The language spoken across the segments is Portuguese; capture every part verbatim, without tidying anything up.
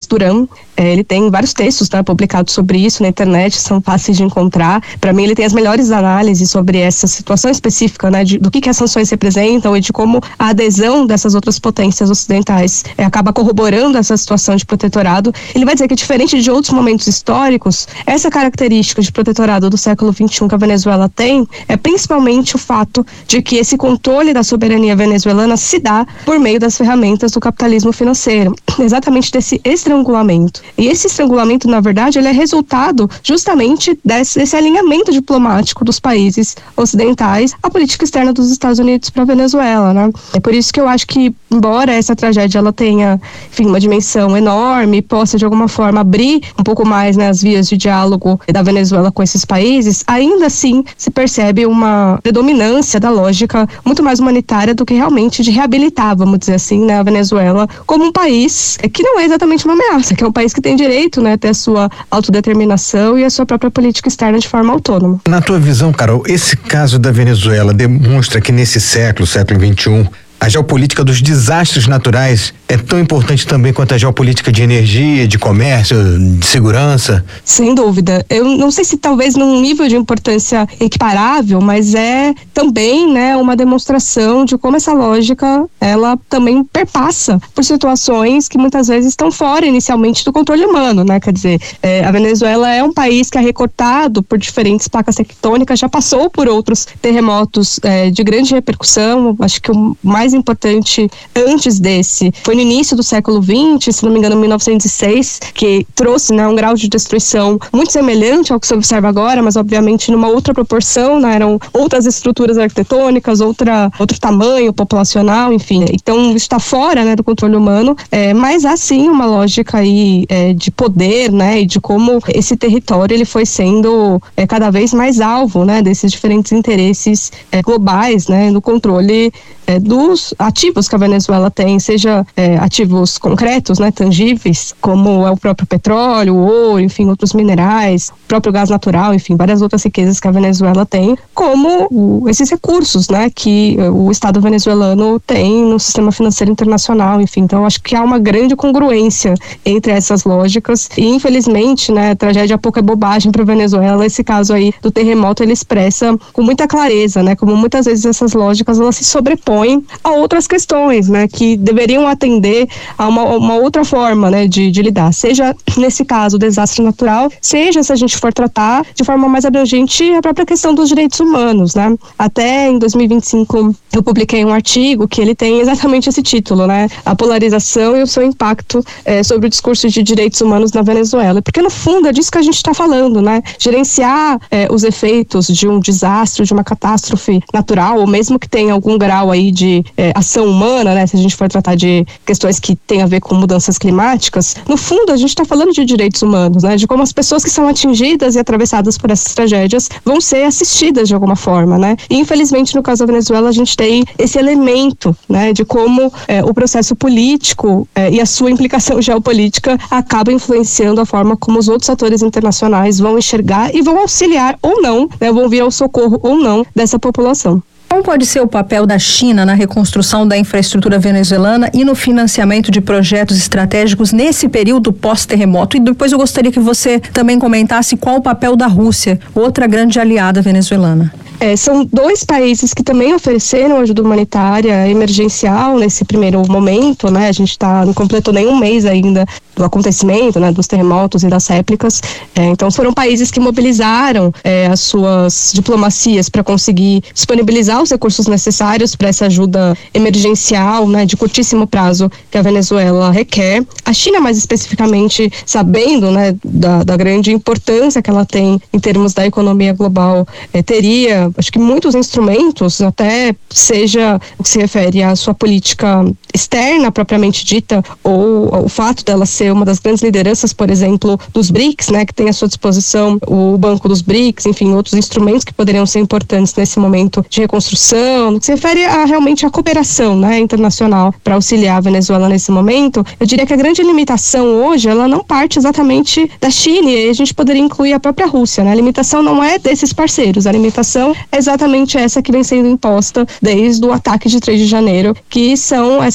Duran. É, ele tem vários textos, né, publicados sobre isso na internet, são fáceis de encontrar. Para mim, ele tem as melhores análises sobre essa situação específica, né, de, do que, que as sanções representam e de como a adesão dessas outras potências ocidentais é, acaba corroborando essa situação de protetorado. Ele vai dizer que, diferente de outros momentos históricos, essa característica de protetorado do século vinte e um que a Venezuela tem é principalmente o fato de que esse controle da soberania venezuelana se dá por meio das ferramentas do capitalismo financeiro, exatamente desse estrangulamento. E esse estrangulamento, na verdade, ele é resultado justamente desse, desse alinhamento diplomático dos países ocidentais à política externa dos Estados Unidos para a Venezuela, né? É por isso que eu acho que, embora essa tragédia ela tenha, enfim, uma dimensão enorme e possa, de alguma forma, abrir um pouco mais, né, as vias de diálogo da Venezuela com esses países, ainda assim se percebe uma predominância da lógica muito mais humanitária do que realmente de reabilitar, vamos dizer assim, né, a Venezuela como um país que não é exatamente uma ameaça, que é um país que tem direito, né, a ter a sua autodeterminação e a sua própria política externa de forma autônoma. Na tua visão, Carol, esse caso da Venezuela demonstra que nesse século, século vinte e um, a geopolítica dos desastres naturais é tão importante também quanto a geopolítica de energia, de comércio, de segurança? Sem dúvida. Eu não sei se talvez num nível de importância equiparável, mas é também, né, uma demonstração de como essa lógica, ela também perpassa por situações que muitas vezes estão fora inicialmente do controle humano, né? Quer dizer, é, a Venezuela é um país que é recortado por diferentes placas tectônicas, já passou por outros terremotos é, de grande repercussão. Acho que o mais importante antes desse foi no início do século vinte, se não me engano, mil novecentos e seis, que trouxe, né, um grau de destruição muito semelhante ao que se observa agora, mas obviamente numa outra proporção, né, eram outras estruturas arquitetônicas, outra, outro tamanho populacional, enfim. Então isso está fora, né, do controle humano, é, mas há sim uma lógica aí é, de poder, né, e de como esse território ele foi sendo é, cada vez mais alvo, né, desses diferentes interesses é, globais, né, no controle é, dos ativos que a Venezuela tem, seja é, ativos concretos, né, tangíveis, como é o próprio petróleo, o ouro, enfim, outros minerais, o próprio gás natural, enfim, várias outras riquezas que a Venezuela tem, como o, esses recursos, né, que o Estado venezuelano tem no sistema financeiro internacional, enfim. Então, acho que há uma grande congruência entre essas lógicas e, infelizmente, né, a tragédia pouco é bobagem para a Venezuela. Esse caso aí do terremoto, ele expressa com muita clareza, né, como muitas vezes essas lógicas, elas se sobrepõem a outras questões, né, que deveriam atender a uma, uma outra forma, né, de, de lidar, seja nesse caso o desastre natural, seja, se a gente for tratar de forma mais abrangente, a própria questão dos direitos humanos, né. Até em dois mil e vinte e cinco eu publiquei um artigo que ele tem exatamente esse título, né, a polarização e o seu impacto é, sobre o discurso de direitos humanos na Venezuela, porque no fundo é disso que a gente está falando, né, gerenciar é, os efeitos de um desastre, de uma catástrofe natural, ou mesmo que tenha algum grau aí de é, ação humana, né, se a gente for tratar de questões que têm a ver com mudanças climáticas, no fundo a gente está falando de direitos humanos, né, de como as pessoas que são atingidas e atravessadas por essas tragédias vão ser assistidas de alguma forma, né, e infelizmente no caso da Venezuela a gente tem esse elemento, né, de como é, o processo político é, e a sua implicação geopolítica acaba influenciando a forma como os outros atores internacionais vão enxergar e vão auxiliar ou não, né, vão vir ao socorro ou não dessa população. Qual pode ser o papel da China na reconstrução da infraestrutura venezuelana e no financiamento de projetos estratégicos nesse período pós-terremoto? E depois eu gostaria que você também comentasse qual o papel da Rússia, outra grande aliada venezuelana. É, são dois países que também ofereceram ajuda humanitária emergencial nesse primeiro momento, né? A gente tá, não completou nem um mês ainda do acontecimento, né? Dos terremotos e das réplicas. É, então foram países que mobilizaram é, as suas diplomacias para conseguir disponibilizar os recursos necessários para essa ajuda emergencial, né? De curtíssimo prazo que a Venezuela requer. A China, mais especificamente, sabendo, né? Da, da grande importância que ela tem em termos da economia global, é, teria acho que muitos instrumentos, até seja o que se refere à sua política externa propriamente dita, ou o fato dela ser uma das grandes lideranças, por exemplo, dos BRICS, né, que tem à sua disposição o Banco dos BRICS, enfim, outros instrumentos que poderiam ser importantes nesse momento de reconstrução, no que se refere a realmente a cooperação, né, internacional para auxiliar a Venezuela nesse momento. Eu diria que a grande limitação hoje, ela não parte exatamente da China, e a gente poderia incluir a própria Rússia, né? A limitação não é desses parceiros, a limitação é exatamente essa que vem sendo imposta desde o ataque de três de janeiro, que são essas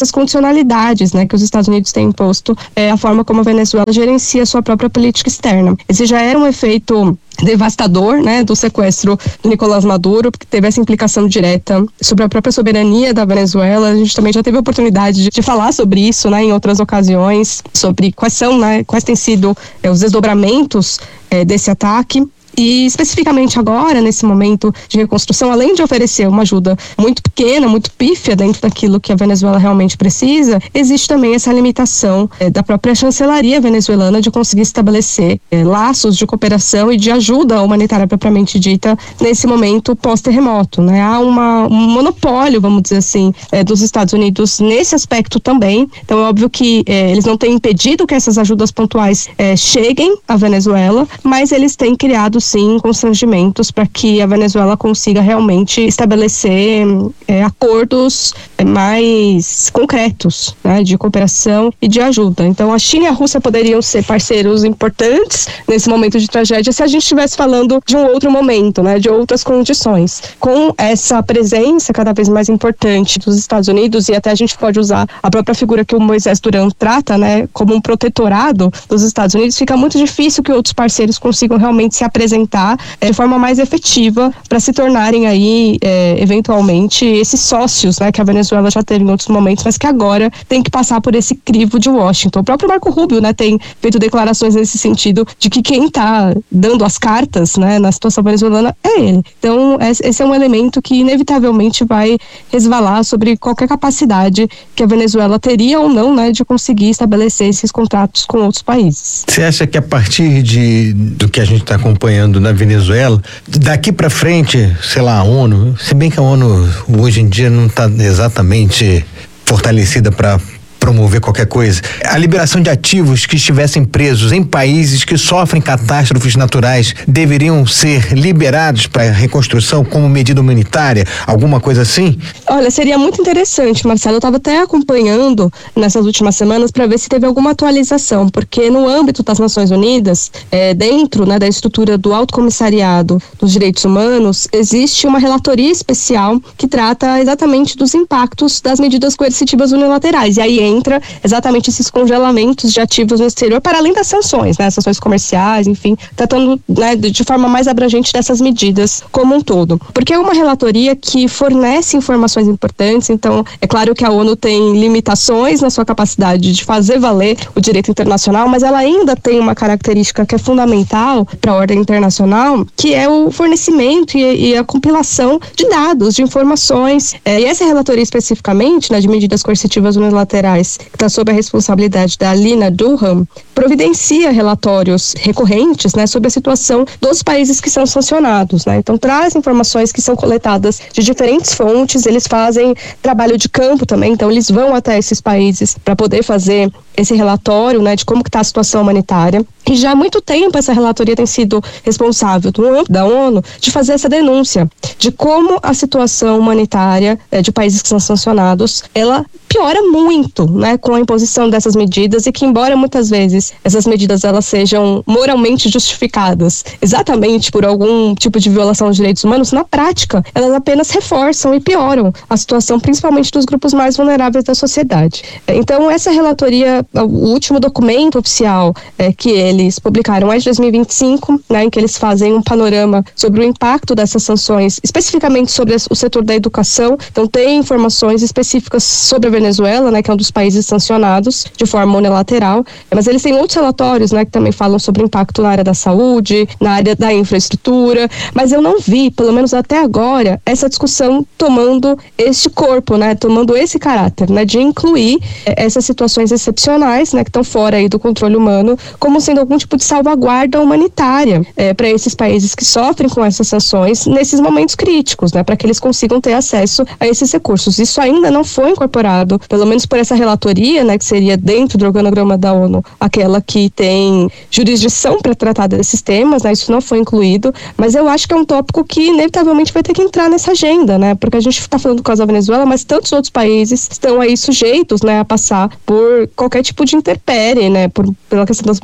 essas condicionalidades, né, que os Estados Unidos têm imposto, é, a forma como a Venezuela gerencia a sua própria política externa. Esse já era um efeito devastador, né, do sequestro do Nicolás Maduro, porque teve essa implicação direta sobre a própria soberania da Venezuela. A gente também já teve a oportunidade de, de falar sobre isso, né, em outras ocasiões, sobre quais são, né, quais têm sido é, os desdobramentos é, desse ataque. E especificamente agora, nesse momento de reconstrução, além de oferecer uma ajuda muito pequena, muito pífia dentro daquilo que a Venezuela realmente precisa, existe também essa limitação é, da própria chancelaria venezuelana de conseguir estabelecer é, laços de cooperação e de ajuda humanitária propriamente dita nesse momento pós-terremoto, né? Há uma, um monopólio, vamos dizer assim, é, dos Estados Unidos nesse aspecto também. Então é óbvio que é, eles não têm impedido que essas ajudas pontuais é, cheguem à Venezuela, mas eles têm criado sim constrangimentos para que a Venezuela consiga realmente estabelecer é, acordos é, mais concretos, né, de cooperação e de ajuda. Então a China e a Rússia poderiam ser parceiros importantes nesse momento de tragédia se a gente estivesse falando de um outro momento, né, de outras condições. Com essa presença cada vez mais importante dos Estados Unidos, e até a gente pode usar a própria figura que o Moisés Duran trata, né, como um protetorado dos Estados Unidos, fica muito difícil que outros parceiros consigam realmente se apresentar de forma mais efetiva para se tornarem aí, é, eventualmente, esses sócios, né, que a Venezuela já teve em outros momentos, mas que agora tem que passar por esse crivo de Washington. O próprio Marco Rubio, né, tem feito declarações nesse sentido de que quem está dando as cartas, né, na situação venezuelana é ele. Então, esse é um elemento que inevitavelmente vai resvalar sobre qualquer capacidade que a Venezuela teria ou não, né, de conseguir estabelecer esses contratos com outros países. Você acha que a partir de, do que a gente está acompanhando na Venezuela, daqui para frente, sei lá, a ONU, se bem que a ONU hoje em dia não está exatamente fortalecida para promover qualquer coisa, a liberação de ativos que estivessem presos em países que sofrem catástrofes naturais deveriam ser liberados para reconstrução como medida humanitária, alguma coisa assim? Olha, seria muito interessante, Marcelo. Eu estava até acompanhando nessas últimas semanas para ver se teve alguma atualização, porque no âmbito das Nações Unidas, é, dentro, né, da estrutura do Alto Comissariado dos Direitos Humanos, existe uma relatoria especial que trata exatamente dos impactos das medidas coercitivas unilaterais, e aí entra exatamente esses congelamentos de ativos no exterior, para além das sanções, né, sanções comerciais, enfim, tratando, né, de forma mais abrangente dessas medidas como um todo. Porque é uma relatoria que fornece informações importantes. Então, é claro que a ONU tem limitações na sua capacidade de fazer valer o direito internacional, mas ela ainda tem uma característica que é fundamental para a ordem internacional, que é o fornecimento e, e a compilação de dados, de informações. É, e essa relatoria especificamente, né, de medidas coercitivas unilaterais, que está sob a responsabilidade da Lina Durham, providencia relatórios recorrentes, né, sobre a situação dos países que são sancionados, né? Então traz informações que são coletadas de diferentes fontes. Eles fazem trabalho de campo também, então eles vão até esses países para poder fazer esse relatório, né, de como que está a situação humanitária. E já há muito tempo essa relatoria tem sido responsável do âmbito da ONU de fazer essa denúncia de como a situação humanitária é, de países que são sancionados, ela piora muito, né, com a imposição dessas medidas, e que, embora muitas vezes essas medidas elas sejam moralmente justificadas exatamente por algum tipo de violação dos direitos humanos, na prática elas apenas reforçam e pioram a situação, principalmente dos grupos mais vulneráveis da sociedade. Então essa relatoria, o último documento oficial é, que eles publicaram é de dois mil e vinte e cinco, né, em que eles fazem um panorama sobre o impacto dessas sanções, especificamente sobre o setor da educação. Então tem informações específicas sobre a Venezuela, né, que é um dos países sancionados de forma unilateral, mas eles têm outros relatórios, né, que também falam sobre o impacto na área da saúde, na área da infraestrutura, mas eu não vi, pelo menos até agora, essa discussão tomando este corpo, né, tomando esse caráter, né, de incluir eh, essas situações excepcionais, né, que estão fora aí do controle humano, como sendo algum tipo de salvaguarda humanitária eh, para esses países que sofrem com essas sanções nesses momentos críticos, né, para que eles consigam ter acesso a esses recursos. Isso ainda não foi incorporado, pelo menos por essa relatoria, né, que seria dentro do organograma da ONU, aquela que tem jurisdição para tratar desses temas, né, isso não foi incluído, mas eu acho que é um tópico que inevitavelmente vai ter que entrar nessa agenda, né, porque a gente está falando do caso da Venezuela, mas tantos outros países estão aí sujeitos, né, a passar por qualquer tipo de intempérie, né, por, pela questão das mudanças climáticas,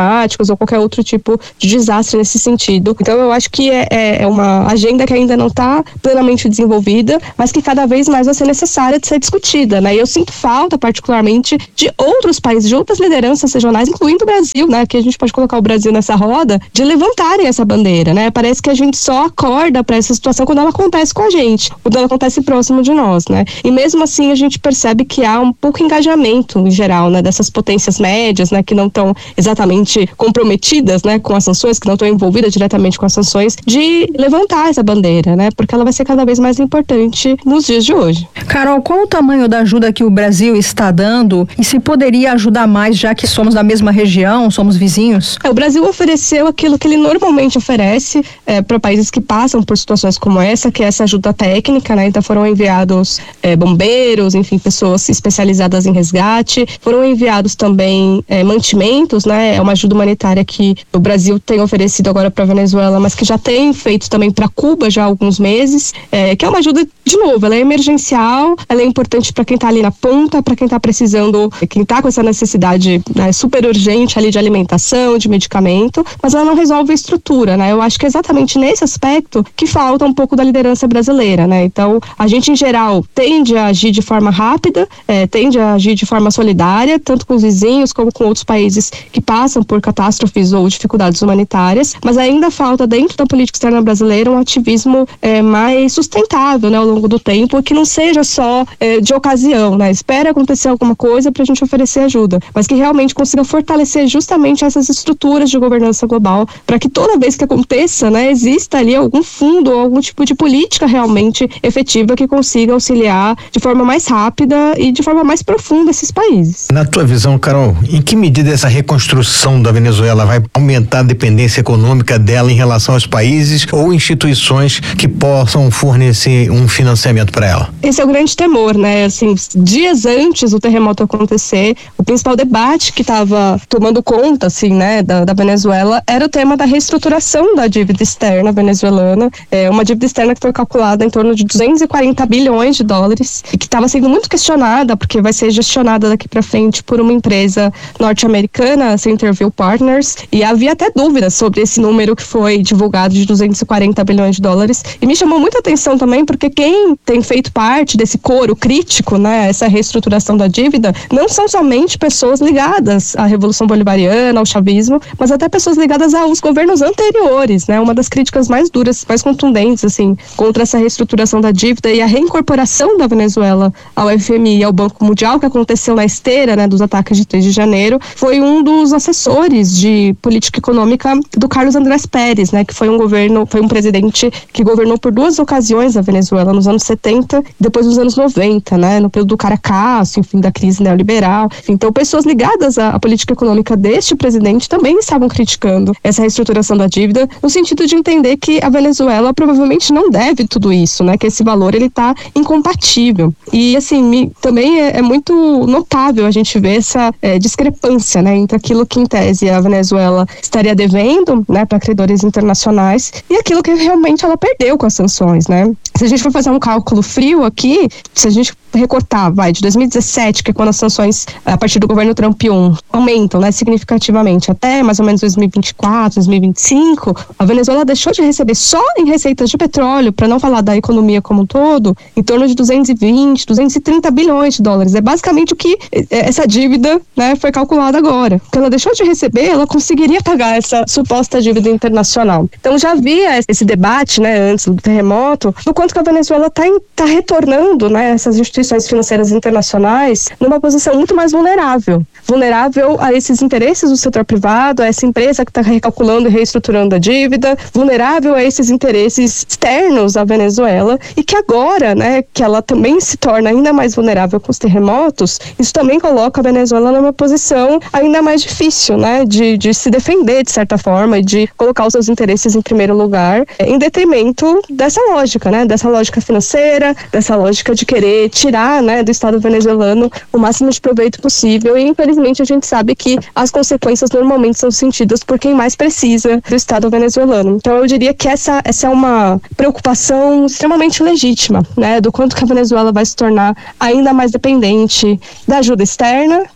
climáticos ou qualquer outro tipo de desastre nesse sentido. Então eu acho que é, é uma agenda que ainda não está plenamente desenvolvida, mas que cada vez mais vai ser necessária de ser discutida, né? E eu sinto falta, particularmente, de outros países, de outras lideranças regionais, incluindo o Brasil, né? Que a gente pode colocar o Brasil nessa roda, de levantarem essa bandeira, né? Parece que a gente só acorda para essa situação quando ela acontece com a gente, quando ela acontece próximo de nós, né? E mesmo assim a gente percebe que há um pouco engajamento em geral, né? Dessas potências médias, né? Que não estão exatamente comprometidas, né? Com as sanções, que não estão envolvidas diretamente com as sanções, de levantar essa bandeira, né? Porque ela vai ser cada vez mais importante nos dias de hoje. Carol, qual o tamanho da ajuda que o Brasil está dando e se poderia ajudar mais, já que somos da mesma região, somos vizinhos? É, o Brasil ofereceu aquilo que ele normalmente oferece é, para países que passam por situações como essa, que é essa ajuda técnica, né? Então foram enviados é, bombeiros, enfim, pessoas especializadas em resgate, foram enviados também é, mantimentos, né? É uma ajuda humanitária que o Brasil tem oferecido agora para a Venezuela, mas que já tem feito também para Cuba já há alguns meses, é, que é uma ajuda, de novo, ela é emergencial, ela é importante para quem está ali na ponta, para quem está precisando, quem está com essa necessidade, né, super urgente ali de alimentação, de medicamento, mas ela não resolve a estrutura, né? Eu acho que é exatamente nesse aspecto que falta um pouco da liderança brasileira, né? Então, a gente em geral tende a agir de forma rápida, é, tende a agir de forma solidária, tanto com os vizinhos como com outros países que passam por catástrofes ou dificuldades humanitárias, mas ainda falta dentro da política externa brasileira um ativismo é, mais sustentável, né, ao longo do tempo, que não seja só é, de ocasião, né? Espera acontecer alguma coisa para a gente oferecer ajuda, mas que realmente consiga fortalecer justamente essas estruturas de governança global, para que toda vez que aconteça, né, exista ali algum fundo ou algum tipo de política realmente efetiva que consiga auxiliar de forma mais rápida e de forma mais profunda esses países. Na tua visão, Carol, em que medida essa reconstrução da Venezuela vai aumentar a dependência econômica dela em relação aos países ou instituições que possam fornecer um financiamento para ela? Esse é o grande temor, né? Assim, dias antes do terremoto acontecer, o principal debate que estava tomando conta, assim, né, da, da Venezuela era o tema da reestruturação da dívida externa venezuelana, é uma dívida externa que foi calculada em torno de duzentos e quarenta bilhões de dólares e que estava sendo muito questionada porque vai ser gestionada daqui para frente por uma empresa norte-americana, a Centerville Partners, e havia até dúvidas sobre esse número que foi divulgado de duzentos e quarenta bilhões de dólares, e me chamou muita atenção também porque quem tem feito parte desse coro crítico, né, essa reestruturação da dívida, não são somente pessoas ligadas à Revolução Bolivariana, ao chavismo, mas até pessoas ligadas aos governos anteriores, né? Uma das críticas mais duras, mais contundentes, assim, contra essa reestruturação da dívida e a reincorporação da Venezuela ao F M I e ao Banco Mundial, que aconteceu na esteira, né, dos ataques de três de janeiro, foi um dos assessores de política econômica do Carlos Andrés Pérez, né? Que foi um governo, foi um presidente que governou por duas ocasiões a Venezuela, nos anos setenta e depois nos anos noventa, né? No período do Caracas, enfim, da crise neoliberal. Então, pessoas ligadas à, à política econômica deste presidente também estavam criticando essa reestruturação da dívida, no sentido de entender que a Venezuela provavelmente não deve tudo isso, né? Que esse valor, ele tá incompatível. E, assim, me, também é, é muito notável a gente ver essa é, discrepância, né? Entre aquilo que, em tese, a Venezuela estaria devendo, né? Para credores internacionais e aquilo que realmente ela perdeu com as sanções, né? Se a gente for fazer um cálculo frio aqui, se a gente recortar, vai, de dois mil e dezessete, que é quando as sanções, a partir do governo Trump um, aumentam, né, significativamente, até mais ou menos dois mil e vinte e quatro, dois mil e vinte e cinco, a Venezuela deixou de receber só em receitas de petróleo, para não falar da economia como um todo, em torno de duzentos e vinte, duzentos e trinta bilhões de dólares. É basicamente o que essa dívida, né, foi calculada agora. Porque ela deixou de receber, ela conseguiria pagar essa suposta dívida internacional. Então já havia esse debate, né, antes do terremoto, do quanto que a Venezuela está tá retornando, né, essas instituições financeiras internacionais numa posição muito mais vulnerável. Vulnerável a esses interesses do setor privado, a essa empresa que está recalculando e reestruturando a dívida, vulnerável a esses interesses externos à Venezuela, e que agora, né, que ela também se torna ainda mais vulnerável com os terremotos, isso também coloca a Venezuela numa posição ainda mais difícil, né, de, de se defender de certa forma e de colocar os seus interesses em primeiro lugar, em detrimento dessa lógica, né, dessa lógica financeira, dessa lógica de querer tirar, né, do Estado venezuelano o máximo de proveito possível. E infelizmente a gente sabe que as consequências normalmente são sentidas por quem mais precisa do Estado venezuelano. Então eu diria que essa, essa é uma preocupação extremamente legítima, né, do quanto que a Venezuela vai se tornar ainda mais dependente da ajuda externa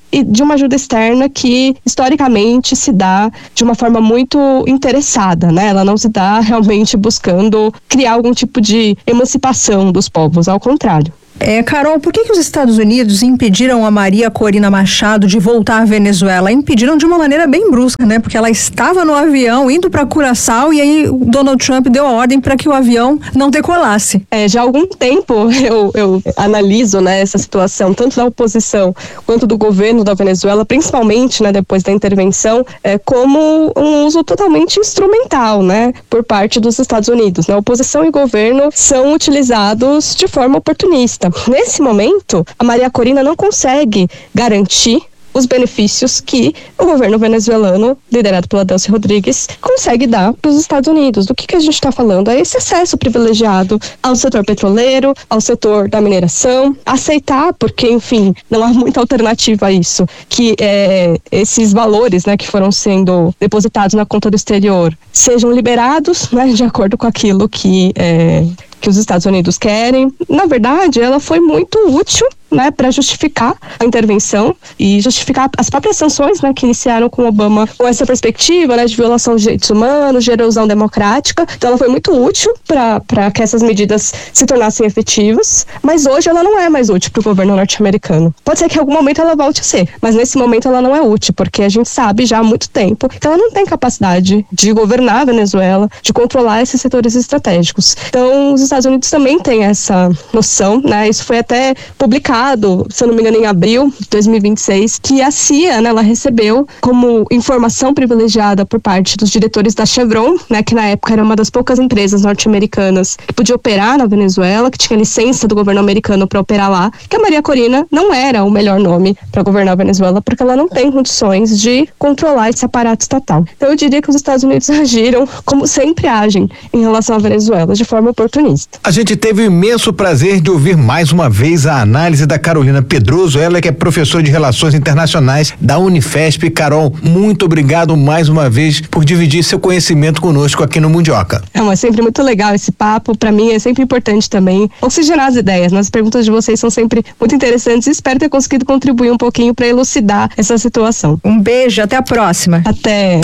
e de uma ajuda externa que historicamente se dá de uma forma muito interessada, né? Ela não se dá realmente buscando criar algum tipo de emancipação dos povos, ao contrário. É, Carol, por que, que os Estados Unidos impediram a Maria Corina Machado de voltar à Venezuela? Impediram de uma maneira bem brusca, né? Porque ela estava no avião indo para Curaçao e aí o Donald Trump deu a ordem para que o avião não decolasse. É, já há algum tempo eu, eu analiso, né, essa situação, tanto da oposição quanto do governo da Venezuela, principalmente, né, depois da intervenção, é, como um uso totalmente instrumental, né, por parte dos Estados Unidos. Né? Oposição e governo são utilizados de forma oportunista. Nesse momento, a Maria Corina não consegue garantir os benefícios que o governo venezuelano, liderado pela Delcy Rodrigues, consegue dar para os Estados Unidos. Do que, que a gente está falando? É esse acesso privilegiado ao setor petroleiro, ao setor da mineração, aceitar, porque, enfim, não há muita alternativa a isso, que é, esses valores, né, que foram sendo depositados na conta do exterior sejam liberados, né, de acordo com aquilo que é, que os Estados Unidos querem. Na verdade, ela foi muito útil, né, para justificar a intervenção e justificar as próprias sanções, né, que iniciaram com Obama com essa perspectiva, né, de violação de direitos humanos, de erosão democrática. Então ela foi muito útil para que essas medidas se tornassem efetivas, mas hoje ela não é mais útil para o governo norte-americano. Pode ser que em algum momento ela volte a ser, mas nesse momento ela não é útil, porque a gente sabe já há muito tempo que ela não tem capacidade de governar a Venezuela, de controlar esses setores estratégicos. Então os Estados Unidos também têm essa noção, né, isso foi até publicado, se eu não me engano, em abril de dois mil e vinte e seis, que a C I A, né, ela recebeu como informação privilegiada por parte dos diretores da Chevron, né, que na época era uma das poucas empresas norte-americanas que podia operar na Venezuela, que tinha licença do governo americano para operar lá, que a Maria Corina não era o melhor nome para governar a Venezuela, porque ela não tem condições de controlar esse aparato estatal. Então eu diria que os Estados Unidos agiram como sempre agem em relação à Venezuela, de forma oportunista. A gente teve o imenso prazer de ouvir mais uma vez a análise da Carolina Pedroso, ela que é professora de Relações Internacionais da Unifesp. Carol, muito obrigado mais uma vez por dividir seu conhecimento conosco aqui no Mundioca. É, é sempre muito legal esse papo, para mim é sempre importante também oxigenar as ideias, as perguntas de vocês são sempre muito interessantes e espero ter conseguido contribuir um pouquinho para elucidar essa situação. Um beijo, até a próxima. Até.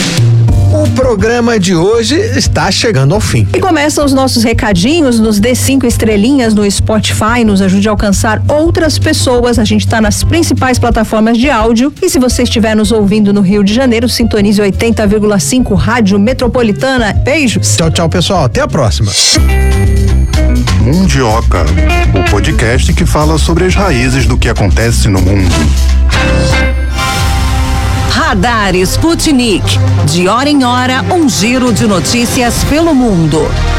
O programa de hoje está chegando ao fim. E começam os nossos recadinhos, nos dê cinco estrelinhas no Spotify, nos ajude a alcançar outras pessoas. A gente está nas principais plataformas de áudio. E se você estiver nos ouvindo no Rio de Janeiro, sintonize oitenta vírgula cinco Rádio Metropolitana. Beijos. Tchau, tchau, pessoal. Até a próxima. Mundioca, o podcast que fala sobre as raízes do que acontece no mundo. Radar Sputnik. De hora em hora, um giro de notícias pelo mundo.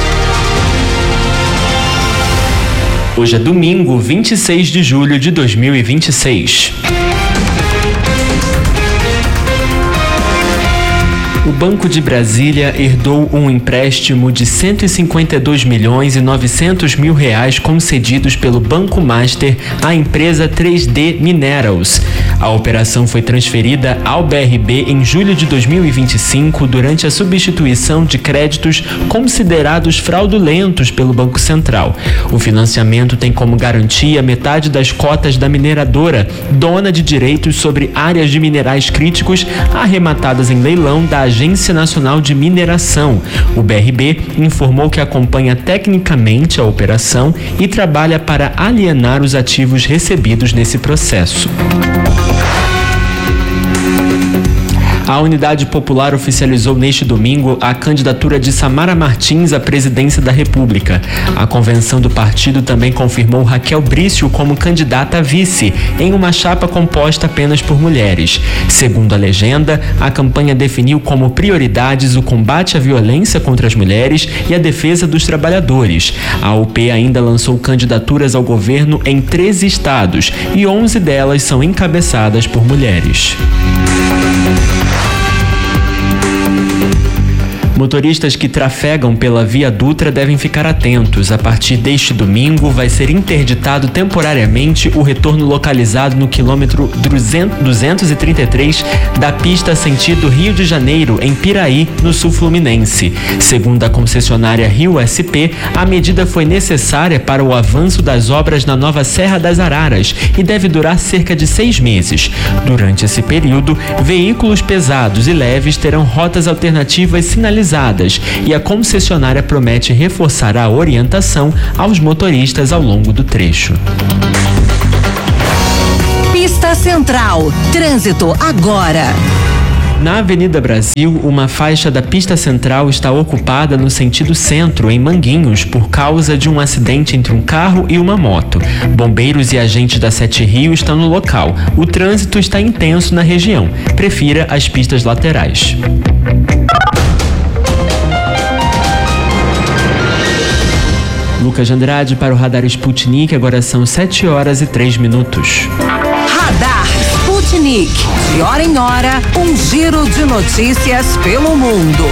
Hoje é domingo, vinte e seis de julho de dois mil e vinte e seis. O Banco de Brasília herdou um empréstimo de cento e cinquenta e dois milhões e novecentos mil reais concedidos pelo Banco Master à empresa três D Minerals. A operação foi transferida ao B R B em julho de dois mil e vinte e cinco durante a substituição de créditos considerados fraudulentos pelo Banco Central. O financiamento tem como garantia metade das cotas da mineradora, dona de direitos sobre áreas de minerais críticos arrematadas em leilão da Agência Nacional de Mineração. O B R B informou que acompanha tecnicamente a operação e trabalha para alienar os ativos recebidos nesse processo. A Unidade Popular oficializou neste domingo a candidatura de Samara Martins à presidência da República. A convenção do partido também confirmou Raquel Brício como candidata a vice, em uma chapa composta apenas por mulheres. Segundo a legenda, a campanha definiu como prioridades o combate à violência contra as mulheres e a defesa dos trabalhadores. A U P ainda lançou candidaturas ao governo em treze estados e onze delas são encabeçadas por mulheres. Motor motoristas que trafegam pela Via Dutra devem ficar atentos. A partir deste domingo, vai ser interditado temporariamente o retorno localizado no quilômetro duzentos e trinta e três da pista sentido Rio de Janeiro, em Piraí, no sul fluminense. Segundo a concessionária Rio S P, a medida foi necessária para o avanço das obras na nova Serra das Araras e deve durar cerca de seis meses. Durante esse período, veículos pesados e leves terão rotas alternativas sinalizadas e a concessionária promete reforçar a orientação aos motoristas ao longo do trecho. Pista Central. Trânsito agora. Na Avenida Brasil, uma faixa da pista central está ocupada no sentido centro, em Manguinhos, por causa de um acidente entre um carro e uma moto. Bombeiros e agentes da Sete Rio estão no local. O trânsito está intenso na região. Prefira as pistas laterais. Lucas Andrade para o Radar Sputnik, agora são sete horas e três minutos. Radar Sputnik. De hora em hora, um giro de notícias pelo mundo.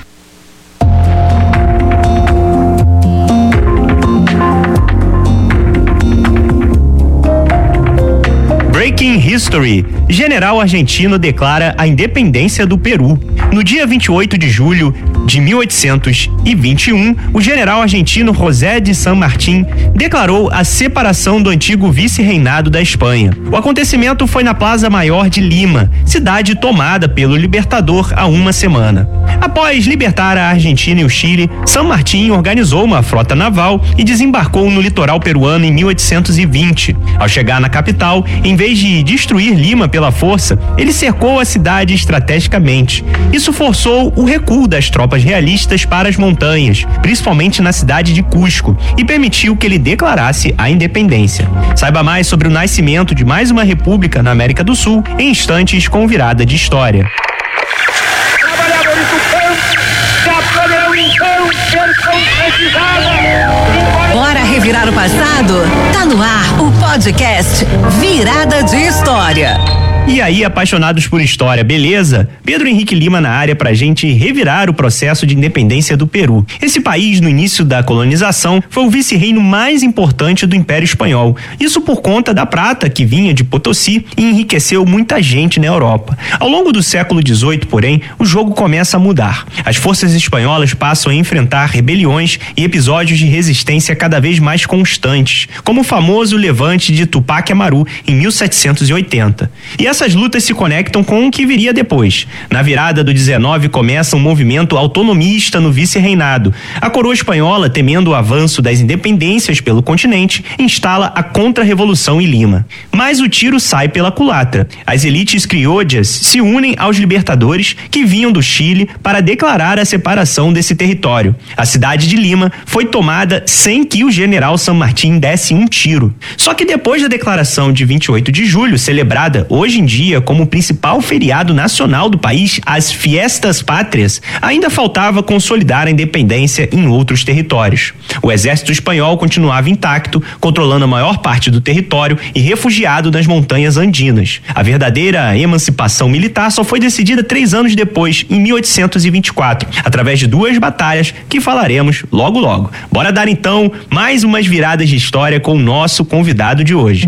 Breaking History. General argentino declara a independência do Peru. No dia vinte e oito de julho de mil oitocentos e vinte e um, o general argentino José de San Martín declarou a separação do antigo vice-reinado da Espanha. O acontecimento foi na Plaza Maior de Lima, cidade tomada pelo libertador há uma semana. Após libertar a Argentina e o Chile, San Martín organizou uma frota naval e desembarcou no litoral peruano em mil oitocentos e vinte. Ao chegar na capital, em vez de destruir Lima pela força, ele cercou a cidade estrategicamente. Isso forçou o recuo das tropas realistas para as montanhas, principalmente na cidade de Cusco, e permitiu que ele declarasse a independência. Saiba mais sobre o nascimento de mais uma república na América do Sul em instantes com virada de história. Bora revirar o passado? Tá no ar o podcast Virada de História. E aí, apaixonados por história, beleza? Pedro Henrique Lima na área pra gente revirar o processo de independência do Peru. Esse país, no início da colonização, foi o vice-reino mais importante do Império Espanhol. Isso por conta da prata que vinha de Potosí e enriqueceu muita gente na Europa. Ao longo do século dezoito, porém, o jogo começa a mudar. As forças espanholas passam a enfrentar rebeliões e episódios de resistência cada vez mais constantes, como o famoso levante de Tupac Amaru em mil setecentos e oitenta. E essas lutas se conectam com o que viria depois. Na virada do dezenove começa um movimento autonomista no vice-reinado. A coroa espanhola, temendo o avanço das independências pelo continente, instala a contra-revolução em Lima. Mas o tiro sai pela culatra. As elites criollas se unem aos libertadores que vinham do Chile para declarar a separação desse território. A cidade de Lima foi tomada sem que o general San Martín desse um tiro. Só que depois da declaração de vinte e oito de julho, celebrada hoje em dia como o principal feriado nacional do país, as Fiestas Pátrias, ainda faltava consolidar a independência em outros territórios. O exército espanhol continuava intacto, controlando a maior parte do território e refugiado nas montanhas andinas. A verdadeira emancipação militar só foi decidida três anos depois, em mil oitocentos e vinte e quatro, através de duas batalhas que falaremos logo logo. Bora dar então mais umas viradas de história com o nosso convidado de hoje.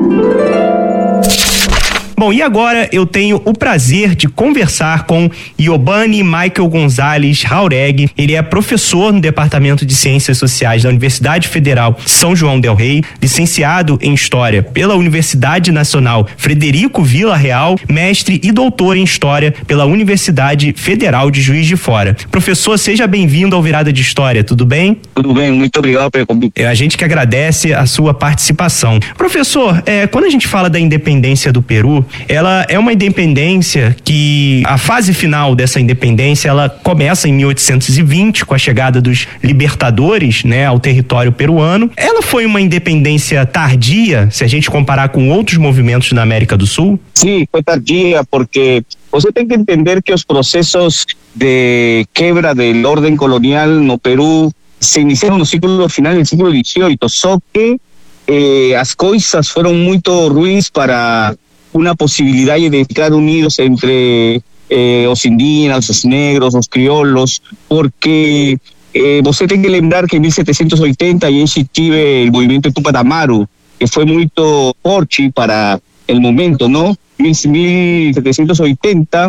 Bom, e agora eu tenho o prazer de conversar com Iobani Michael Gonzalez Jauregui. Ele é professor no Departamento de Ciências Sociais da Universidade Federal São João del Rei, licenciado em História pela Universidade Nacional Frederico Vila Real, mestre e doutor em História pela Universidade Federal de Juiz de Fora. Professor, seja bem-vindo ao Virada de História, tudo bem? Tudo bem, muito obrigado pelo convite. É, a gente que agradece a sua participação. Professor, é, quando a gente fala da independência do Peru, ela é uma independência que a fase final dessa independência ela começa em mil oitocentos e vinte com a chegada dos libertadores, né, ao território peruano. Ela foi uma independência tardia, se a gente comparar com outros movimentos na América do Sul? Sim, foi tardia porque você tem que entender que os processos de quebra do ordem colonial no Peru se iniciaram no século final do século dezoito, só que eh, as coisas foram muito ruins para una posibilidad de ficar unidos entre eh, los indígenas, los negros, los criollos, porque eh, você tem que lembrar que en mil setecientos ochenta ahí existive el movimiento Tupac Amaru, que fue muy forte para el momento, ¿no? mil setecientos ochenta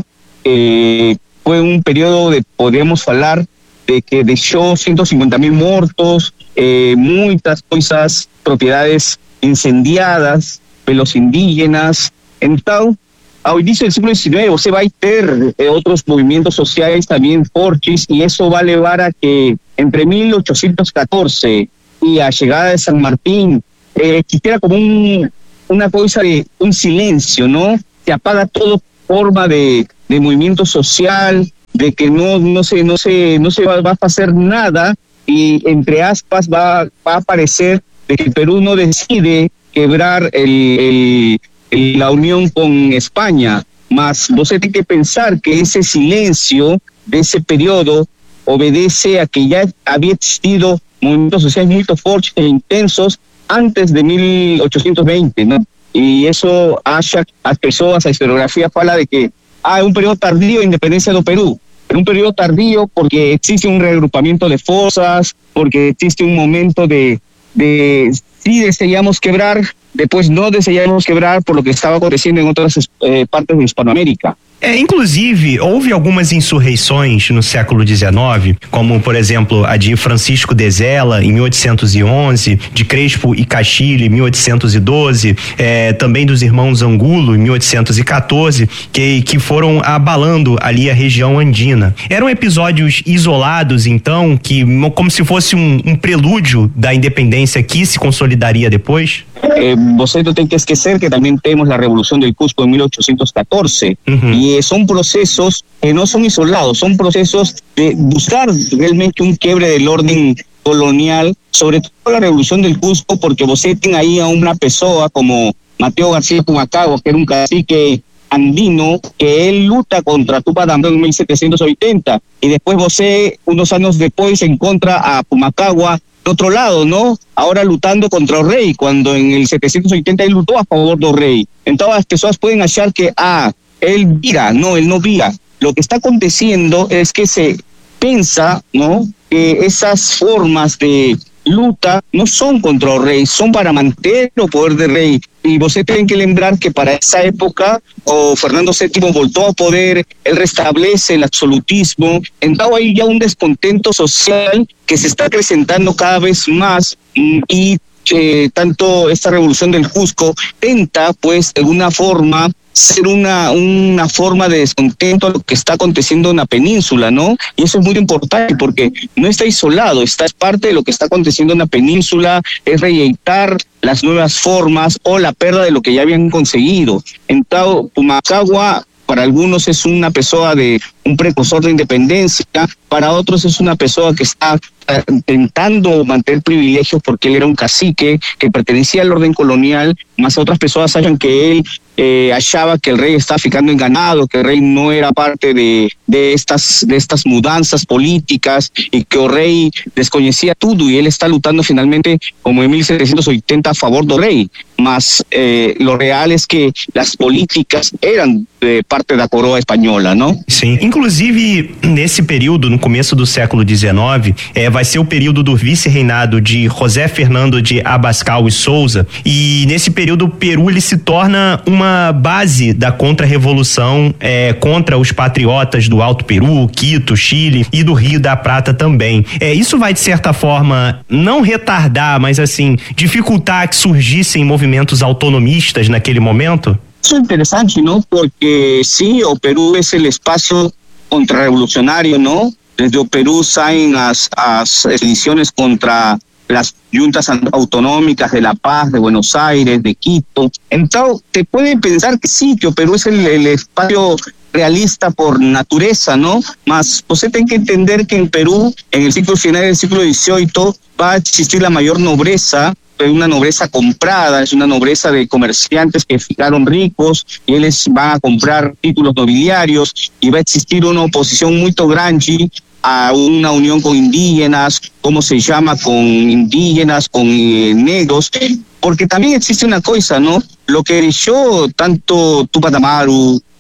eh, fue un periodo de, podemos hablar, de que dejó ciento cincuenta mil muertos, eh, muchas cosas, propiedades incendiadas pelos indígenas. Entonces, al inicio del siglo diecinueve, você vai ter eh, otros movimientos sociales también fortes, y eso va a llevar a que entre mil ochocientos catorce y a llegada de San Martín eh, existiera como un, una cosa de un silencio, ¿no? Se apaga toda forma de, de movimiento social, de que no, no se, no se, no se va, va a hacer nada, y entre aspas va, va a aparecer de que el Perú no decide quebrar el, el, el, la unión con España, mas você tiene que pensar que ese silencio de ese periodo obedece a que ya había existido movimientos sociales muy fuertes e intensos antes de mil ochocientos veinte, ¿no? Y eso hace a personas, a historiografía habla de que hay un periodo tardío de independencia del Perú. Un periodo tardío porque existe un reagrupamiento de fuerzas, porque existe un momento de, de sí deseamos quebrar, después no deseamos quebrar por lo que estaba aconteciendo en otras eh, partes de Hispanoamérica. É, inclusive, houve algumas insurreições no século dezenove, como, por exemplo, a de Francisco de Zella, em mil oitocentos e onze, de Crespo e Castilho, em mil oitocentos e doze, é, também dos irmãos Angulo, em mil oitocentos e catorze, que, que foram abalando ali a região andina. Eram episódios isolados, então, que como se fosse um, um prelúdio da independência que se consolidaria depois? Eh, você não tem que esquecer que também temos a Revolução del Cusco em mil oitocentos e catorze, uhum. E son procesos que no son isolados, son procesos de buscar realmente un quiebre del orden colonial, sobre todo la Revolución del Cusco, porque você tiene ahí a una pessoa como Mateo García Pumacagua, que era un cacique andino, que él luta contra Tupac Amaru en mil setecientos ochenta, y después você, unos años después, encontra a Pumacagua de otro lado, ¿no? Ahora lutando contra el rey, cuando en el setecientos ochenta él lutó a favor del rey. Entonces las personas pueden achar que, ah, él vira, no, él no vira. Lo que está aconteciendo es que se piensa, ¿no?, que esas formas de luta no son contra el rey, son para mantener el poder del rey. Y você tienen que lembrar que para esa época, o Fernando séptimo voltó a poder, él restablece el absolutismo. Entonces hay ya un descontento social que se está acrecentando cada vez más, y eh, tanto esta Revolución del Cusco tenta, pues, de alguna forma, ser una, una forma de descontento a lo que está aconteciendo en la península, ¿no? Y eso es muy importante porque no está isolado, está es parte de lo que está aconteciendo en la península, es reyeitar las nuevas formas o la pérdida de lo que ya habían conseguido. Entonces, Pumacagua para algunos es una persona de un precursor de independencia, para otros es una persona que está intentando mantener privilegios porque él era un cacique que pertenecía al orden colonial, más otras personas hallan que él eh, hallaba que el rey estaba ficando enganado, que el rey no era parte de, de, estas, de estas mudanzas políticas y que el rey desconocía todo y él está lutando finalmente como en mil setecientos ochenta a favor del rey. Mas eh, lo real es que las políticas eran de parte da coroa espanhola, não? Sim, inclusive nesse período, no começo do século dezenove, é, vai ser o período do vice-reinado de José Fernando de Abascal e Souza, e nesse período o Peru ele se torna uma base da contra-revolução é, contra os patriotas do Alto Peru, Quito, Chile e do Rio da Prata também. É, isso vai de certa forma não retardar, mas assim, dificultar que surgissem movimentos autonomistas naquele momento? Eso es interesante, ¿no? Porque sí, o Perú es el espacio contrarrevolucionario, ¿no? Desde o Perú salen las, las expediciones contra las juntas autonómicas de La Paz, de Buenos Aires, de Quito. Entonces, te pueden pensar que sí, que o Perú es el, el espacio realista por naturaleza, ¿no? Mas usted tiene que entender que en Perú, en el siglo final del siglo dieciocho, va a existir la mayor nobleza, una nobleza comprada, es una nobleza de comerciantes que ficaron ricos y ellos van a comprar títulos nobiliarios y va a existir una oposición muy grande a una unión con indígenas, ¿cómo se llama? Con indígenas, con eh, negros, porque también existe una cosa, ¿no? Lo que dejó tanto Tupac Amaru,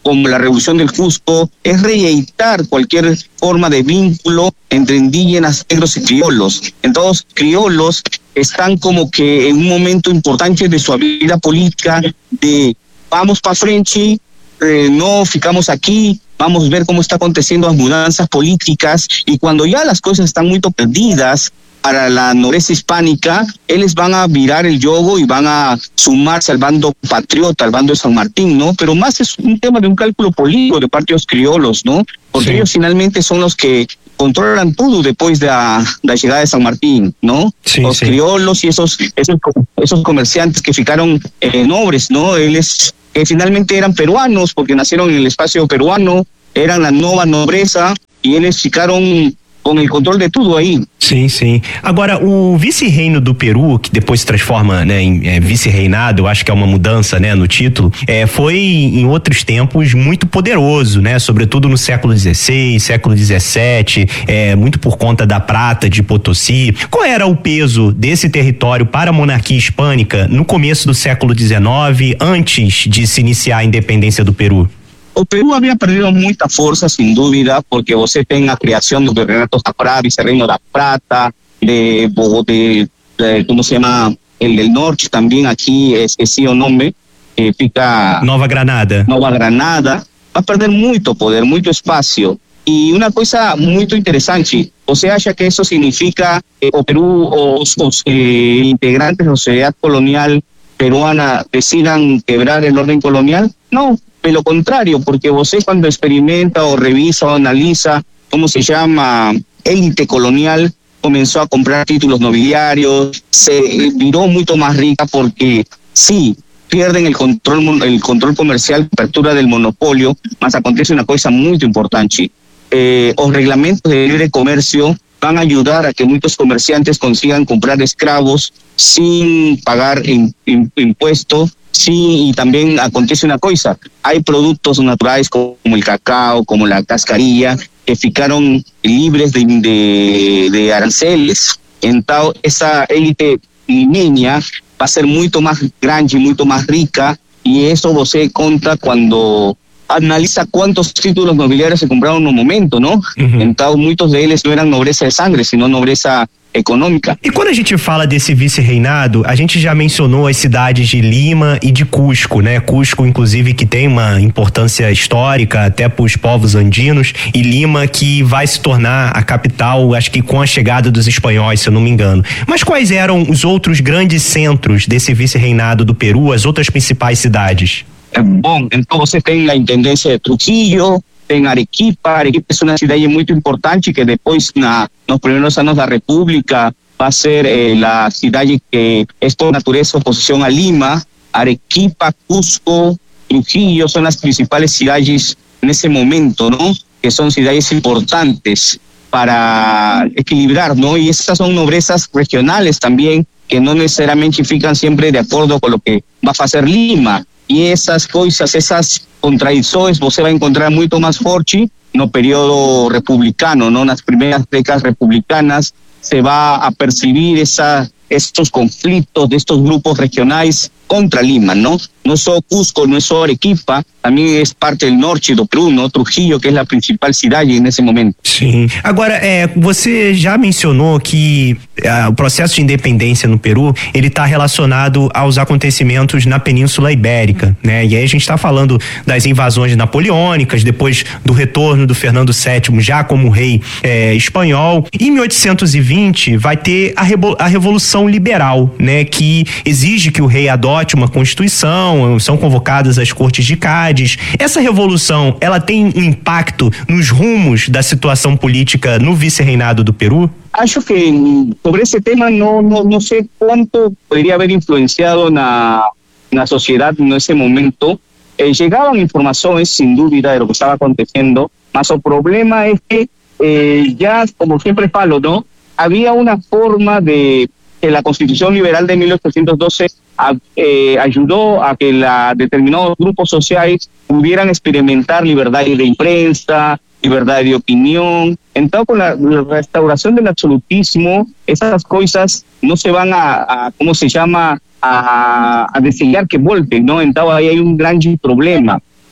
como la Revolución del Cusco, es reyeitar cualquier forma de vínculo entre indígenas, negros y criollos. Entonces, criollos están como que en un momento importante de su vida política, de vamos para frente, eh, no ficamos aquí, vamos a ver cómo está aconteciendo las mudanzas políticas, y cuando ya las cosas están muy perdidas para la nobleza hispánica, ellos van a virar el yogo y van a sumarse al bando patriota, al bando de San Martín, ¿no? Pero más es un tema de un cálculo político de parte de los criollos, ¿no? Porque sí, ellos finalmente son los que controlan todo después de la, de la llegada de San Martín, ¿no? Sí, los sí. criollos y esos, esos, esos comerciantes que ficaron eh, nobres, ¿no? Ellos que finalmente eran peruanos, porque nacieron en el espacio peruano, eran la nueva nobreza, e eles ficaram com o controle de tudo aí. Sim, sim. Agora, o vice-reino do Peru, que depois se transforma, né, em é, vice-reinado, eu acho que é uma mudança, né, no título, é, foi em outros tempos muito poderoso, né, sobretudo no século dezesseis, século dezessete, é, muito por conta da prata de Potosí. Qual era o peso desse território para a monarquia hispânica no começo do século dezenove, antes de se iniciar a independência do Peru? O Perú había perdido mucha fuerza, sin duda, porque você tem a creación de Renato Zaprá, vicerreino da Prata, de, de, de, ¿cómo se llama? El del norte también, aquí esqueci o nombre, que fica... Nova Granada. Nova Granada. Va a perder mucho poder, mucho espacio. Y una cosa muy interesante, ¿você acha que eso significa que o Perú, os, os eh, integrantes de la sociedad colonial peruana decidan quebrar el orden colonial? No. De lo contrario, porque você cuando experimenta o revisa o analiza cómo se llama élite colonial, comenzó a comprar títulos nobiliarios, se viró mucho más rica porque sí, pierden el control el control comercial, apertura del monopolio, mas acontece una cosa muy importante. Eh, los reglamentos de libre comercio van a ayudar a que muchos comerciantes consigan comprar esclavos sin pagar in, in, impuestos. Sí, y también acontece una cosa, hay productos naturales como el cacao, como la cascarilla, que ficaron libres de, de, de aranceles. Entonces, esa élite limeña va a ser mucho más grande y mucho más rica, y eso você conta cuando analiza cuántos títulos nobiliarios se compraron en un momento, ¿no? Uhum. Entonces, muchos de ellos no eran nobreza de sangre, sino nobreza econômica. E quando a gente fala desse vice-reinado, a gente já mencionou as cidades de Lima e de Cusco, né? Cusco, inclusive, que tem uma importância histórica até para os povos andinos, e Lima que vai se tornar a capital, acho que com a chegada dos espanhóis, se eu não me engano. Mas quais eram os outros grandes centros desse vice-reinado do Peru, as outras principais cidades? Bom, então você tem a intendência de Trujillo, tem Arequipa. Arequipa é uma cidade muito importante que depois, na, nos primeiros anos da República, vai ser eh, a cidade que é por natureza oposição a Lima. Arequipa, Cusco, Trujillo são as principais cidades nesse momento, não? Que são cidades importantes para equilibrar, ¿no? Y esas son nobrezas regionales también, que no necesariamente fican siempre de acuerdo con lo que va a hacer Lima. Y esas cosas, esas contradicciones, você vai encontrar muito más forte no período republicano, ¿no? En las primeras décadas republicanas se va a percibir esa, estos conflictos de estos grupos regionales contra Lima, ¿no? No solo Cusco, no es solo Arequipa, también es parte del norte do Peru, ¿no? Trujillo, que é a principal cidade nesse momento. Sim. Agora, é, você já mencionou que é, o processo de independência no Peru, ele está relacionado aos acontecimentos na Península Ibérica, né? E aí a gente está falando das invasões napoleônicas, depois do retorno do Fernando sétimo já como rei é, espanhol. E em mil oitocentos e vinte vai ter a, a Revolução Liberal, né? Que exige que o rei adote uma constituição, são convocadas as cortes de Cádiz. Essa revolução, ela tem um impacto nos rumos da situação política no vice-reinado do Peru? Acho que sobre esse tema não, não, não sei quanto poderia haver influenciado na, na sociedade nesse momento. Eh, chegavam informações, sem dúvida, de lo que estava acontecendo, mas o problema é que eh, já, como sempre falo, não, havia uma forma de que la Constitución Liberal de mil ochocientos doce a, eh, ayudó a que la, determinados grupos sociales pudieran experimentar libertad de imprensa, libertad de opinión. Entonces, con la, la restauración del absolutismo, esas cosas no se van a, a ¿cómo se llama?, a, a desear que vuelven, ¿no? Entonces, ahí hay un gran problema.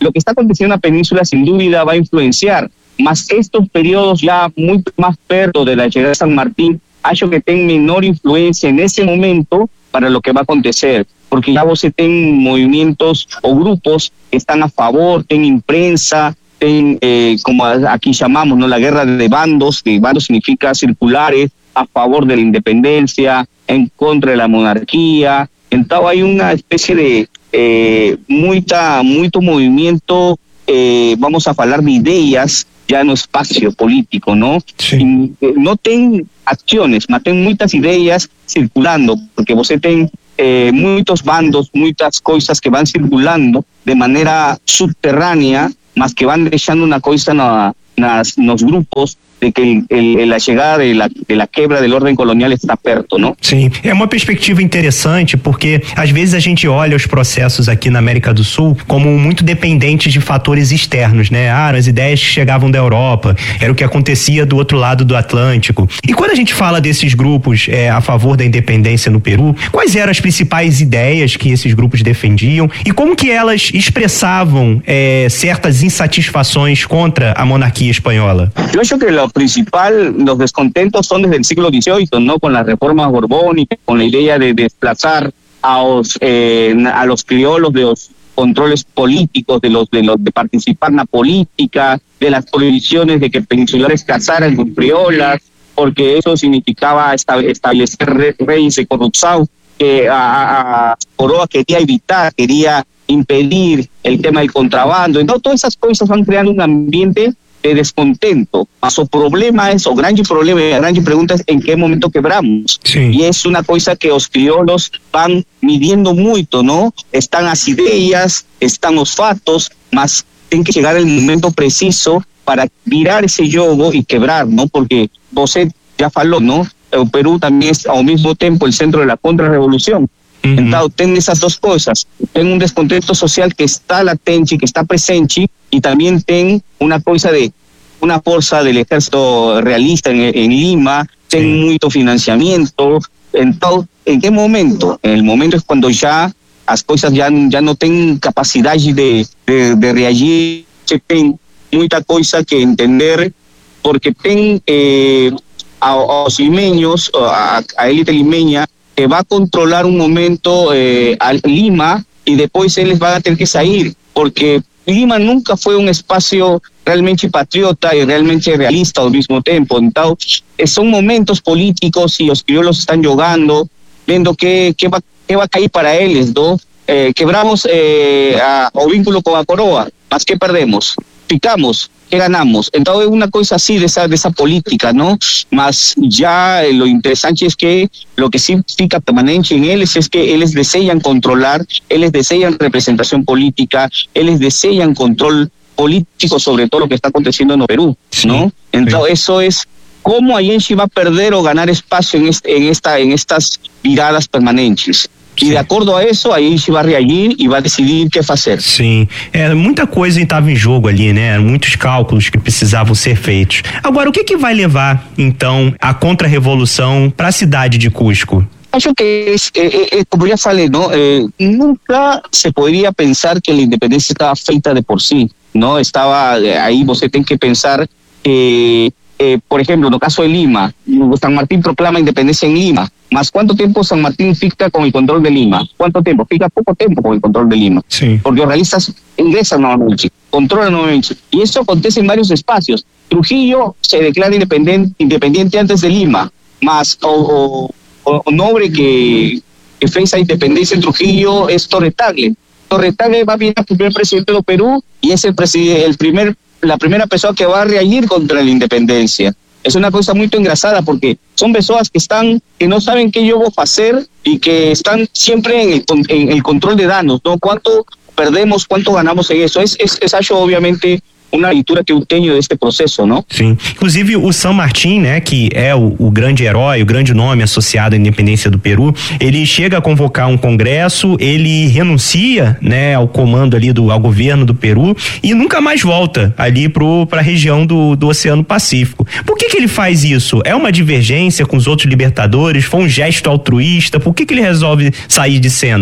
lo que está aconteciendo en la península sin duda va a influenciar, mas estos periodos ya muy más perto de la llegada de San Martín ha hecho que tenga menor influencia en ese momento para lo que va a acontecer, porque ya vos ten movimientos o grupos que están a favor, ten imprensa, ten, eh, como aquí llamamos, ¿no? La guerra de bandos, que bandos significa circulares, a favor de la independencia, en contra de la monarquía. Entonces hay una especie de eh, muita, muito movimiento, eh, vamos a hablar de ideas, ya no espacio político, ¿no? Sí. Y, eh, no ten acciones, mas ten muchas ideas circulando, porque vos ten eh, muchos bandos, muchas cosas que van circulando de manera subterránea, mas que van dejando una cosa na, nas, nos grupos de que el, el, la chegada de la, de la quebra del orden colonial está perto, não? Sim, é uma perspectiva interessante porque às vezes a gente olha os processos aqui na América do Sul como muito dependentes de fatores externos, né? Ah, as ideias que chegavam da Europa, era o que acontecia do outro lado do Atlântico. E quando a gente fala desses grupos é, a favor da independência no Peru, quais eram as principais ideias que esses grupos defendiam e como que elas expressavam é, certas insatisfações contra a monarquia espanhola? Eu acho que lo principal, los descontentos son desde el siglo dieciocho, ¿no? Con las reformas borbónicas, con la idea de desplazar a los, eh, a los criollos de los controles políticos, de los, de los de participar en la política, de las prohibiciones de que peninsulares casaran con criolas, porque eso significaba establecer reyes de corrupción que a, a Coroa quería evitar, quería impedir el tema del contrabando. Entonces todas esas cosas van creando un ambiente de descontento, mas o problema es, o grande problema, la grande pregunta es en qué momento quebramos. Sí. Y es una cosa que los criollos van midiendo mucho, ¿no? Están las ideas, están los fatos, mas tiene que llegar el momento preciso para virar ese yogo y quebrar, ¿no? Porque José ya faló, ¿no? El Perú también es al mismo tiempo el centro de la contrarrevolución. Uh-huh. Entonces, ten esas dos cosas. Ten un descontento social que está latente, que está presente, y también ten una cosa de una fuerza del ejército realista en, en Lima, ten sí. mucho financiamiento. Entonces, ¿en qué momento? En el momento es cuando ya las cosas ya, ya no tienen capacidad de, de, de reagir, se ten mucha cosa que entender, porque ten eh, a, a los limeños, a, a élite limeña, que va a controlar un momento eh, a Lima y después ellos van a tener que salir, porque Lima nunca fue un espacio realmente patriota y realmente realista al mismo tiempo. Entonces, son momentos políticos y los criollos están jugando, viendo qué, qué, va, qué va a caer para ellos, ¿no? Eh, quebramos eh, a, o vínculo con la Coroa, más que perdemos, picamos, ¿qué ganamos? Entonces una cosa así de esa, de esa política, ¿no? Más ya eh, lo interesante es que lo que sí fica permanente en ellos es que ellos desean controlar, ellos desean representación política, ellos desean control político sobre todo lo que está aconteciendo en el Perú, ¿no? Sí, entonces sí. Eso es cómo Allende va a perder o ganar espacio en, este, en, esta, en estas viradas permanentes. E de acordo a isso, aí a gente vai reagir e vai decidir o que fazer. Sim, é, muita coisa estava em jogo ali, né? Muitos cálculos que precisavam ser feitos. Agora, o que que vai levar, então, a contra-revolução para a cidade de Cusco? Acho que, é, é, como já falei, não, é, nunca se poderia pensar que a independência estava feita de por si, não? Estava, aí você tem que pensar que, eh, por exemplo, no caso de Lima, San Martín proclama independencia en Lima. Más ¿cuánto tiempo San Martín fica con el control de Lima? ¿Cuánto tiempo? Fica poco tiempo con el control de Lima. Sí. Porque los realistas ingresan nuevamente, controlan nuevamente. Y eso acontece en varios espacios. Trujillo se declara independiente, independiente antes de Lima, más o, o, o nobre que, que fez a independencia en Trujillo es Torre Tagle. Torre Tagle va a ser el primer presidente de Perú y es el, el primer, la primera persona que va a reagir contra la independencia. Es una cosa muy engrasada porque son personas que están, que no saben qué yo voy a hacer y que están siempre en el, en el control de danos, ¿no? Cuánto perdemos, cuánto ganamos en eso. Es, es, es algo obviamente uma leitura que eu tenho desse processo, não? Sim. Inclusive o San Martín, né, que é o, o grande herói, o grande nome associado à independência do Peru, ele chega a convocar um congresso, ele renuncia, né, ao comando ali do, ao governo do Peru e nunca mais volta ali pro, pra região do, do Oceano Pacífico. Por que que ele faz isso? É uma divergência com os outros libertadores? Foi um gesto altruísta? Por que que ele resolve sair de cena?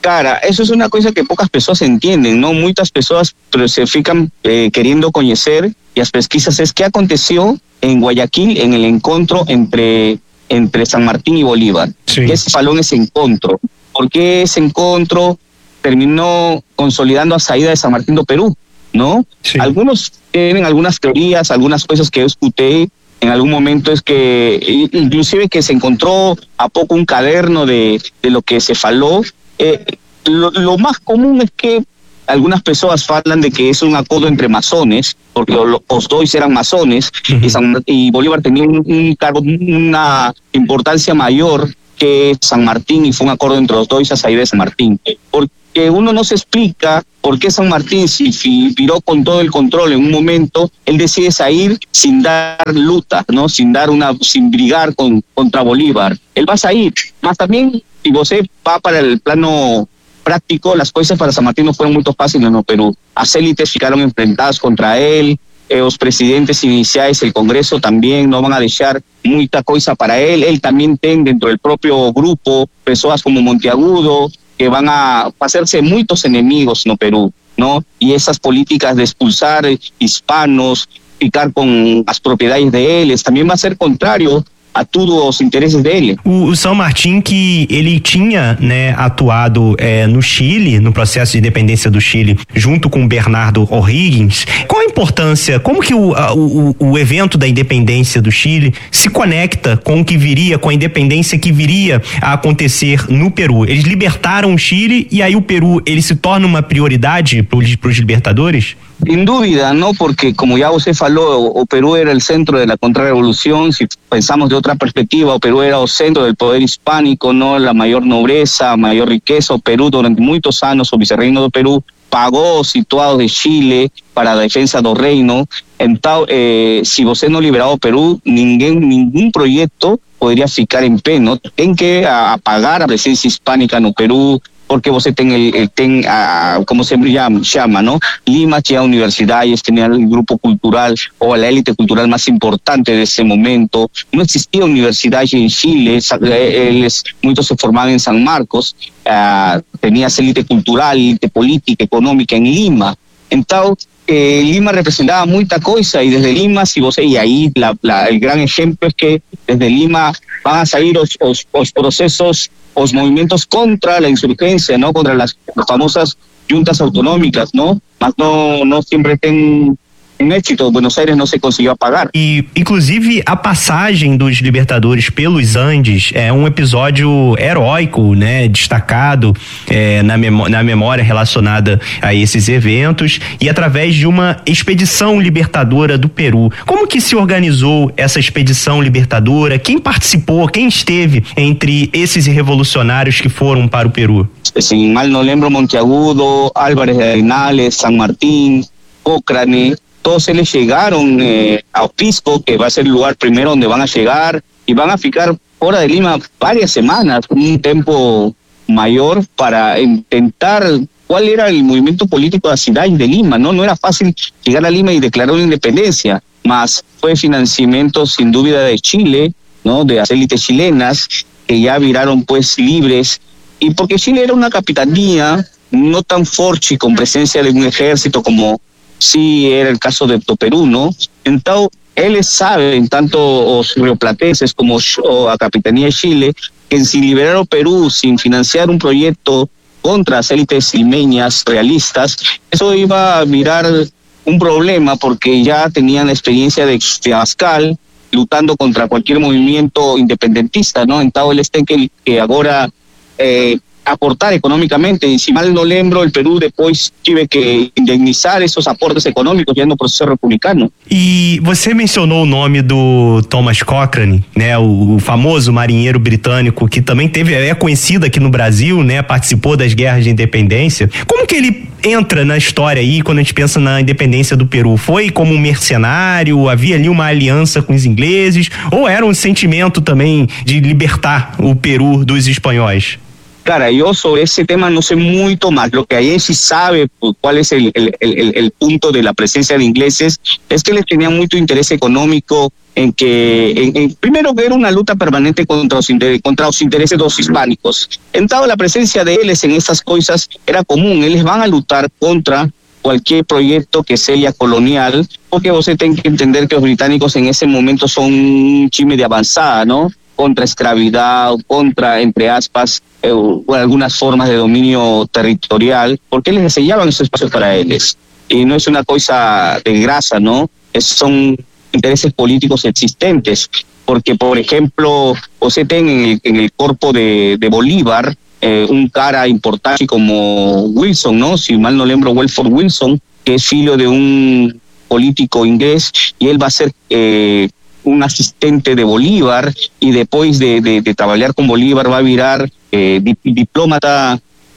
Cara, eso es una cosa que pocas pessoas entendem, não? Muitas pessoas se ficam eh, querendo conhecer, e as pesquisas es que aconteceu en Guayaquil en el encuentro entre, entre San Martín y Bolívar. Sí. ¿Qué se faló en ese encuentro? ¿Por qué ese encuentro terminó consolidando a saída de San Martín do Perú? ¿No? Sí. Algunos tienen algunas teorías, algunas cosas que yo escuché en algún momento, es que inclusive que se encontró a poco un caderno de, de lo que se faló. Eh, lo, lo más común es que algunas personas hablan de que es un acuerdo entre masones, porque los dos eran masones, uh-huh. y, San, y Bolívar tenía un, un cargo, una importancia mayor que San Martín, y fue un acuerdo entre los dos a salir de San Martín. Porque uno no se explica por qué San Martín, si viró con todo el control en un momento, él decide salir sin dar luta, ¿no? Sin dar una, sin brigar con, contra Bolívar. Él va a salir. Más también, si você va para el plano práctico, las cosas para San Martín no fueron muy fáciles no Perú. Las élites ficaron enfrentadas contra él, eh, los presidentes iniciales, el Congreso también no van a dejar mucha cosa para él. Él también tiene dentro del propio grupo personas como Monteagudo que van a hacerse muchos enemigos no Perú, ¿no? Y esas políticas de expulsar hispanos, ficar con las propiedades de él, también va a ser contrario a todos os interesses dele. O, o San Martín, que ele tinha, né, atuado é, no Chile, no processo de independência do Chile, junto com Bernardo O'Higgins. Qual a importância, como que o, o, o evento da independência do Chile se conecta com o que viria, com a independência que viria a acontecer no Peru? Eles libertaram o Chile e aí o Peru, ele se torna uma prioridade para os libertadores? Sin duda, ¿no? Porque como ya usted faló, o Perú era el centro de la contrarrevolución. Si pensamos de otra perspectiva, o Perú era el centro del poder hispánico, ¿no? La mayor nobreza, mayor riqueza. O Perú durante muchos años, o vicerreino do Perú, pagó situados de Chile para la defensa del reino. Entonces, eh, si usted no liberaba o Perú, ningún, ningún proyecto podría ficar en pie, ¿no? Tienen que apagar la presencia hispánica en Perú, porque você tem, el, el, tem a, como se llama, llama, ¿no? Lima tinha universidades, tenía el grupo cultural o la élite cultural más importante de ese momento. No existía universidad en Chile, ellos, muchos se formaban en San Marcos, uh, tenías élite cultural, élite política, económica en Lima. Entonces, eh, Lima representaba mucha cosa, y desde Lima, si vos, y ahí la, la, el gran ejemplo es que desde Lima van a salir los, los, los procesos, los movimientos contra la insurgencia, ¿no? Contra las, las famosas juntas autonómicas, ¿no? Mas no, no siempre ten um éxito. Buenos Aires não se conseguiu apagar. E, inclusive, a passagem dos libertadores pelos Andes é um episódio heróico, né? Destacado é, na, memó- na memória relacionada a esses eventos, e através de uma expedição libertadora do Peru. Como que se organizou essa expedição libertadora? Quem participou? Quem esteve entre esses revolucionários que foram para o Peru? Si mal no lembro, Monteagudo, Álvarez de Arenales, San Martín, Cochrane, todos ellos llegaron eh, a Pisco, que va a ser el lugar primero donde van a llegar, y van a ficar fuera de Lima varias semanas, un tiempo mayor, para intentar cuál era el movimiento político de la ciudad de Lima, ¿no? No era fácil llegar a Lima y declarar una independencia, más fue financiamiento sin duda de Chile, ¿no? De las élites chilenas, que ya viraron pues libres, y porque Chile era una capitanía no tan fuerte, con presencia de un ejército como sí era el caso de Perú, ¿no? Entonces, ellos saben, tanto los rioplatenses como la Capitanía de Chile, que si liberaron Perú sin financiar un proyecto contra las élites limeñas realistas, eso iba a virar un problema, porque ya tenían la experiencia de, de Abascal luchando contra cualquier movimiento independentista, ¿no? Entonces, ellos tienen que, que ahora eh, aportar económicamente, y si mal no lembro, el Perú después tive que indemnizar esos aportes econômicos já no processo republicano. E você mencionou o nome do Thomas Cochrane, né, o, o famoso marinheiro britânico que também teve, é conhecido aqui no Brasil, né, participou das guerras de independência. Como que ele entra na história aí quando a gente pensa na independência do Peru? Foi como um mercenário? Havia ali uma aliança com os ingleses? Ou era um sentimento também de libertar o Peru dos espanhóis? Cara, yo sobre ese tema no sé mucho más. Lo que ahí sí sabe pues, cuál es el, el, el, el punto de la presencia de ingleses es que les tenía mucho interés económico en que, en, en, primero que era una lucha permanente contra los, contra los intereses de los hispánicos. Entrado la presencia de ellos en estas cosas era común. Ellos van a luchar contra cualquier proyecto que sea colonial, porque vos tenés que entender que los británicos en ese momento son un chisme de avanzada, ¿no? Contra esclavitud, contra, entre aspas, eh, algunas formas de dominio territorial, porque les sellaban esos espacios para ellos. Y no es una cosa de grasa, ¿no? Es, son intereses políticos existentes, porque, por ejemplo, usted tiene en el, en el cuerpo de, de Bolívar eh, un cara importante como Wilson, ¿no? Si mal no lembro, Wilford Wilson, que es hijo de un político inglés, y él va a ser... Eh, un asistente de Bolívar y después de, de, de trabajar con Bolívar va a virar eh, dip, diplomata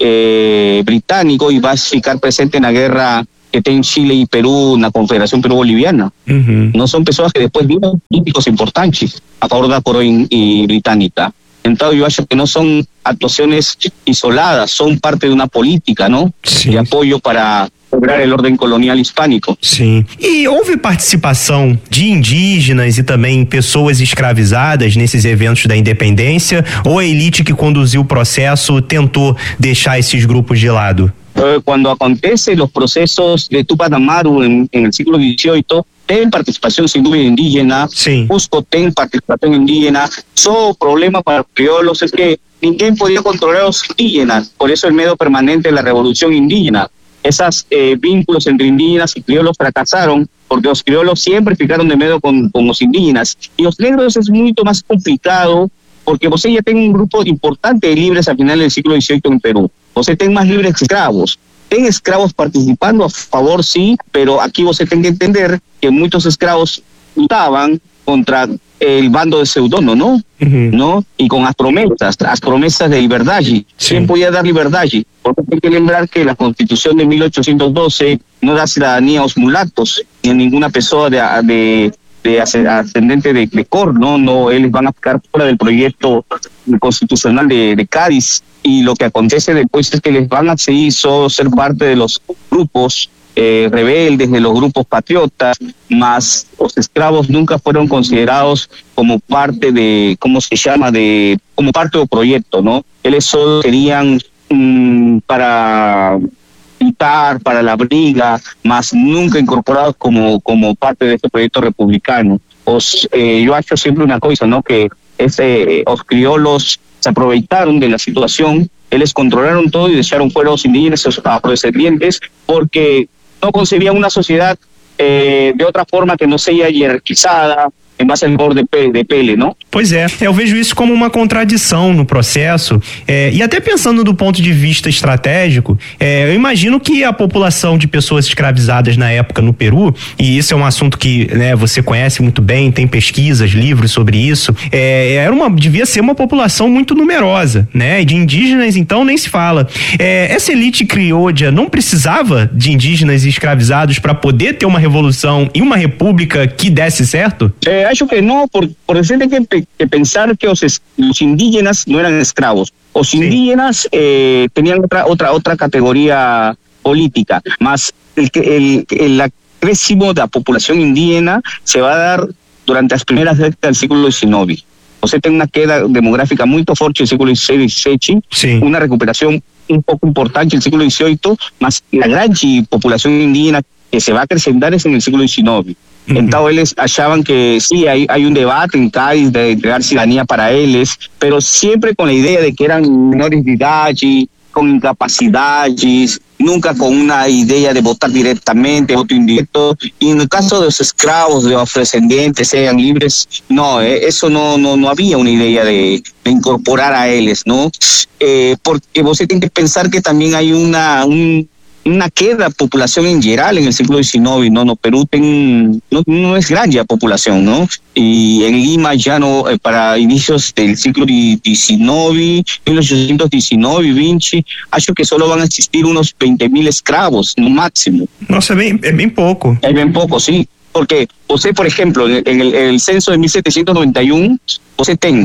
eh, británico y va a ficar presente en la guerra que tiene Chile y Perú, en la Confederación Perú-Boliviana. Uh-huh. No son personas que después viven políticos importantes a favor de la coroa y británica. Entonces yo acho que no son actuaciones isoladas, son parte de una política, ¿no? Sí. De apoyo para lograr el orden colonial hispânico. Sim. E houve participação de indígenas e também pessoas escravizadas nesses eventos da independência, ou a elite que conduziu o processo tentou deixar esses grupos de lado? Cuando acontecen los procesos de Tupac Amaru en, en el siglo dieciocho, tienen participación sin duda indígena, sí. Cusco tiene participación indígena. Solo problema para los criollos es que ninguém podía controlar a los indígenas, por eso el miedo permanente de la revolución indígena. Esos eh, vínculos entre indígenas y criollos fracasaron porque los criollos siempre ficaron de medio con, con los indígenas. Y los negros es mucho más complicado porque usted ya tiene un grupo importante de libres al final del siglo dieciocho en Perú. Usted tiene más libres esclavos. Tiene esclavos participando a favor, sí, pero aquí usted tiene que entender que muchos esclavos luchaban contra el bando de Pseudono, ¿no? Uh-huh. ¿No? Y con las promesas, las promesas de libertad. Sí. ¿Quién podía dar libertad? Porque hay que lembrar que la Constitución de mil ochocientos doce no da ciudadanía a los mulatos ni a ninguna persona de, de, de ascendente de, de Cor, ¿no? No, ellos van a ficar fuera del proyecto constitucional de, de Cádiz, y lo que acontece después es que les van a seguir solo ser parte de los grupos Eh, rebeldes, de los grupos patriotas, más los esclavos nunca fueron considerados como parte de, ¿cómo se llama?, de como parte del proyecto, ¿no? Ellos solo querían mmm, para luchar, para la briga, más nunca incorporados como, como parte de este proyecto republicano. Os, eh, yo he hecho siempre una cosa, ¿no?, que ese, los criollos se aprovecharon de la situación, ellos controlaron todo y dejaron fuera a los indígenas, a los afrodescendientes, porque no concebían una sociedad eh, de outra forma que não seja hierarquizada em base ao cor de pele, de pele, não? Pois é, eu vejo isso como uma contradição no processo, é, e até pensando do ponto de vista estratégico, é, eu imagino que a população de pessoas escravizadas na época no Peru, e isso é um assunto que, né, você conhece muito bem, tem pesquisas, livros sobre isso, é, era uma, devia ser uma população muito numerosa, né? De indígenas então nem se fala. É, essa elite criolla não precisava de indígenas e escravizados para poder ter uma revolução e uma república que desse certo? É, acho que no, por, por eso hay que, que pensar que los, los indígenas no eran esclavos. Los sí. indígenas eh, tenían otra otra otra categoría política, más el el, el, el crecimiento de la población indígena se va a dar durante las primeras décadas del siglo diecinueve. O sea, tiene una queda demográfica muy fuerte en el siglo dieciséis diecisiete, sí. Una recuperación un poco importante en el siglo dieciocho, más la gran población indígena que se va a acrecentar es en el siglo diecinueve. Uh-huh. Entonces ellos achaban que sí, hay, hay un debate en Cádiz de entregar ciudadanía para ellos, pero siempre con la idea de que eran menores de edad, con incapacidades, nunca con una idea de votar directamente, voto indirecto. Y en el caso de los esclavos, de los afrodescendientes, sean libres, no, eh, eso no, no, no había una idea de, de incorporar a ellos, ¿no? Eh, porque vos tienen que pensar que también hay una... Un, una queda de población en general en el siglo diecinueve, ¿no? No, Perú ten, no, no es grande la población, ¿no? Y en Lima ya no, eh, para inicios del siglo diecinueve, mil ochocientos diecinueve y veinte, acho que solo van a existir unos veinte mil esclavos, no máximo. No, es bien, es bien poco. Es bien poco, sí. Porque usted, por ejemplo, en el, en el censo de mil setecientos noventa y uno, usted tiene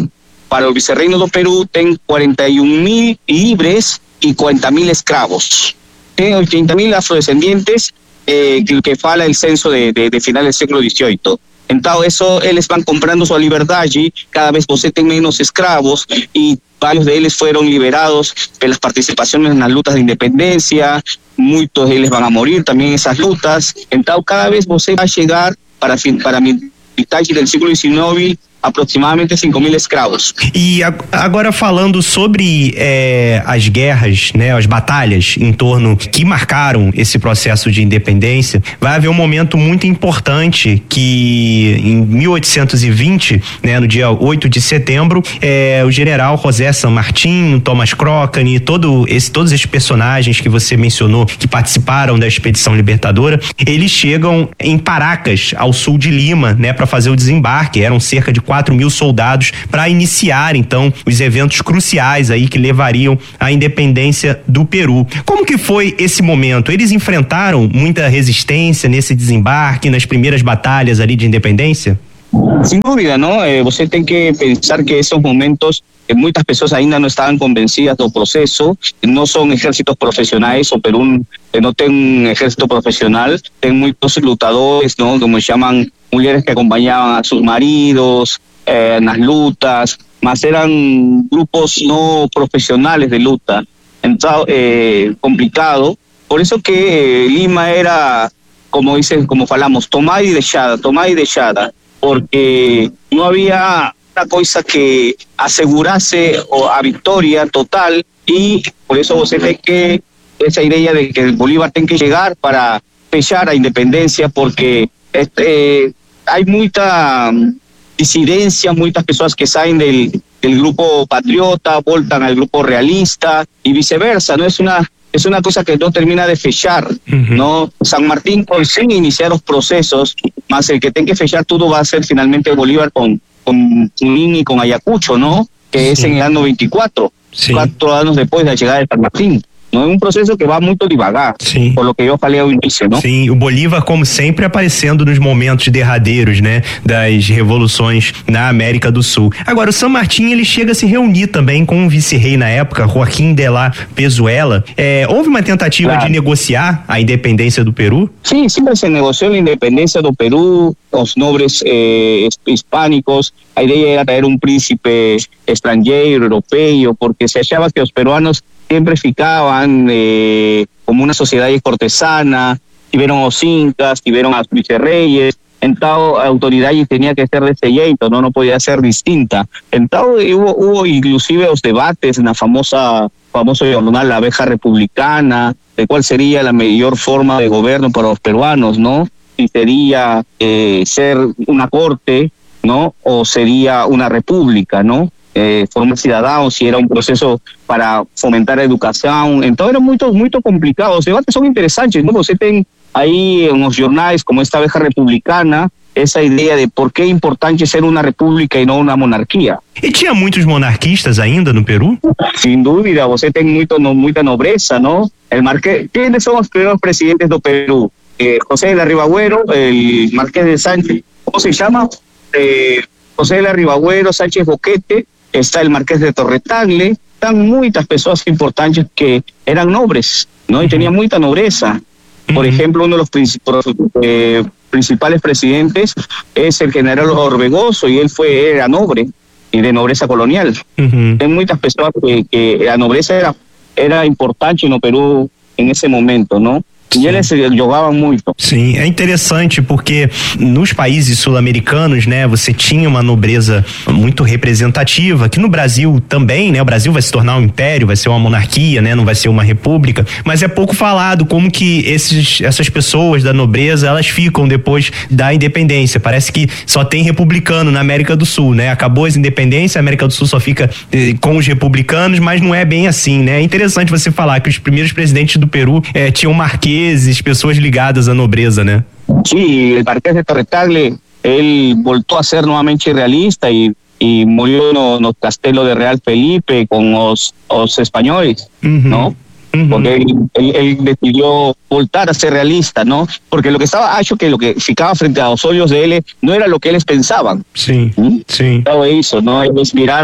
para o vice-reino do Peru tem quarenta e um mil livres e quarenta mil escravos. Tem oitenta mil afrodescendientes eh, que, que fala el censo de, de, de final del século dieciocho. Então, eso, eles van comprando sua liberdade, cada vez você tem menos escravos e vários deles foram liberados pelas participações nas lutas de independência, muitos deles vão a morir também nessas lutas. Então, cada vez você vai chegar para, para metade do século dezenove aproximadamente cinco mil escravos. E agora falando sobre é, as guerras, né, as batalhas em torno que marcaram esse processo de independência, vai haver um momento muito importante que em mil oitocentos e vinte, né, no dia oito de setembro, é, o general José San Martín, Thomas Crockett, todo esse, todos esses personagens que você mencionou que participaram da expedição libertadora, eles chegam em Paracas, ao sul de Lima, né, para fazer o desembarque. Eram cerca de quatro mil soldados para iniciar então os eventos cruciais aí que levariam à independência do Peru. Como que foi esse momento? Eles enfrentaram muita resistência nesse desembarque, nas primeiras batalhas ali de independência? Sem dúvida, não? Eh, você tem que pensar que esses momentos eh, muitas pessoas ainda não estavam convencidas do processo, não são exércitos profissionais, o Peru eh, não tem um exército profissional, tem muitos lutadores, não? Como chamam, mulheres que acompanhavam a seus maridos eh, nas lutas, mas eram grupos não profissionais de luta, então é eh, complicado. Por isso que eh, Lima era, como dice, como falamos, tomada e deixada, tomada e deixada, porque não havia uma coisa que assegurasse a vitória total e por isso você tem que, essa ideia de que Bolívar tem que chegar para fechar a independência, porque este, hay mucha disidencia, muchas personas que salen del, del grupo patriota, voltan al grupo realista y viceversa, ¿no? Es una es una cosa que no termina de fechar, uh-huh. ¿no? San Martín consigue iniciar los procesos, más el que tenga que fechar todo va a ser finalmente Bolívar con, con Junín y con Ayacucho, ¿no? Que sí. Es en el año veinticuatro, sí. Cuatro años después de la llegada de San Martín. Não é um processo que vai muito devagar, sim. Por lo que eu falei ao início, não? Sim, o Bolívar, como sempre, aparecendo nos momentos derradeiros, né, das revoluções na América do Sul. Agora, o San Martín, ele chega a se reunir também com o vice-rei na época, Joaquim de la Pezuela. É, houve uma tentativa claro. de negociar a independência do Peru? Sim, sempre se negociou a independência do Peru, os nobres eh, hispânicos. A ideia era trazer um príncipe estrangeiro, europeu, porque se achava que os peruanos siempre ficaban eh, como una sociedad cortesana, tuvieron los incas, tuvieron a los vicerreyes, entonces la autoridad tenía que ser de ese jeito, no, no podía ser distinta. Entonces hubo, hubo inclusive los debates en la famosa, famoso jornal La Abeja Republicana, de cuál sería la mejor forma de gobierno para los peruanos, ¿no? Si sería eh, ser una corte, ¿no? O sería una república, ¿no? Eh, formar ciudadanos, si era un proceso para fomentar a educação. Então era muito, muito complicado. Os debates são interessantes, ¿no? Você tem aí nos jornais como esta Abeja Republicana essa ideia de por que é importante ser uma república e não uma monarquia. E tinha muitos monarquistas ainda no Peru? Sem dúvida, você tem muito, no, muita nobreza, não? El Marqués, quem são os primeiros presidentes do Peru? Eh, José de la Ribagüero, el Marqués de Sánchez, ¿cómo se llama? Eh, José de la Ribagüero, Sánchez Boquete, está el Marqués de Torretagle, están muchas personas importantes que eran nobres, ¿no? Y tenían mucha nobreza. Por ejemplo, uno de los princip- eh, principales presidentes es el general Orbegoso, y él fue era noble y de nobreza colonial. Uh-huh. Hay muchas personas que, que la nobreza era, era importante no Perú en ese momento, ¿no? E eles jogavam muito. Sim, é interessante porque nos países sul-americanos, né, você tinha uma nobreza muito representativa, que no Brasil também, né, o Brasil vai se tornar um império, vai ser uma monarquia, né, não vai ser uma república, mas é pouco falado como que esses, essas pessoas da nobreza, elas ficam depois da independência. Parece que só tem republicano na América do Sul, né, acabou as independências, a América do Sul só fica eh, com os republicanos, mas não é bem assim, né. É interessante você falar que os primeiros presidentes do Peru eh, tinham marquês, pessoas ligadas à nobreza, né? Sí, el Marqués de Torretagle, él voltó a ser nuevamente realista y, y murió no, no Castelo de Real Felipe con los, los españoles, uh-huh. ¿no? Uh-huh. Porque él, él, él decidió voltar a ser realista, ¿no? Porque lo que estaba hecho que lo que ficaba frente a los ojos de él no era lo que ellos pensaban. Sí, ¿Mm? sí. Todo eso, ¿no? Ellos miraron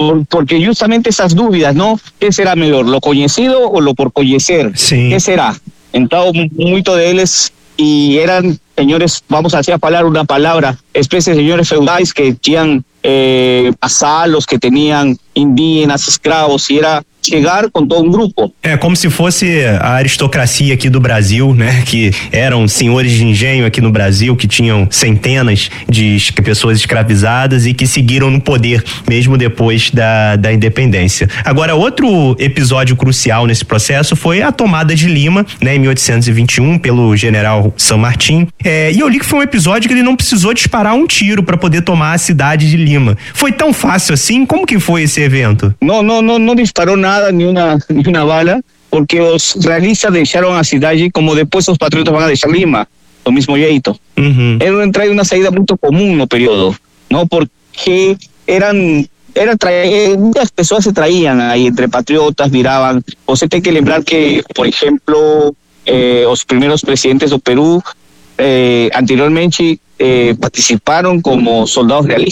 por, porque justamente esas dúvidas, ¿no? ¿Qué será mejor, lo conocido o lo por conocer? Sí. ¿Qué será? Entonces, muchos de ellos y eran señores, vamos a hacer hablar una palabra, especies de señores feudales que tenían eh, vasalos, que tenían indígenas, escravos, e era chegar com todo um grupo. É como se fosse a aristocracia aqui do Brasil, né? Que eram senhores de engenho aqui no Brasil, que tinham centenas de pessoas escravizadas e que seguiram no poder mesmo depois da, da independência. Agora, outro episódio crucial nesse processo foi a tomada de Lima, né? Em mil oitocentos e vinte e um, pelo general San Martín. É, e eu li que foi um episódio que ele não precisou disparar um tiro para poder tomar a cidade de Lima. Foi tão fácil assim? Como que foi esse evento? Não, não, não, não disparou nada. Ni una, ni una bala, porque os realistas deixaram a cidade como depois os patriotas vão deixar Lima, do mesmo jeito. Uhum. Era uma entrada e uma saída muito comum no período, não? Porque eram, era traer, muitas pessoas se traíam aí entre patriotas, viravam. Você tem que lembrar que, por exemplo, eh, os primeiros presidentes do Peru eh, anteriormente eh, participaram como soldados realistas.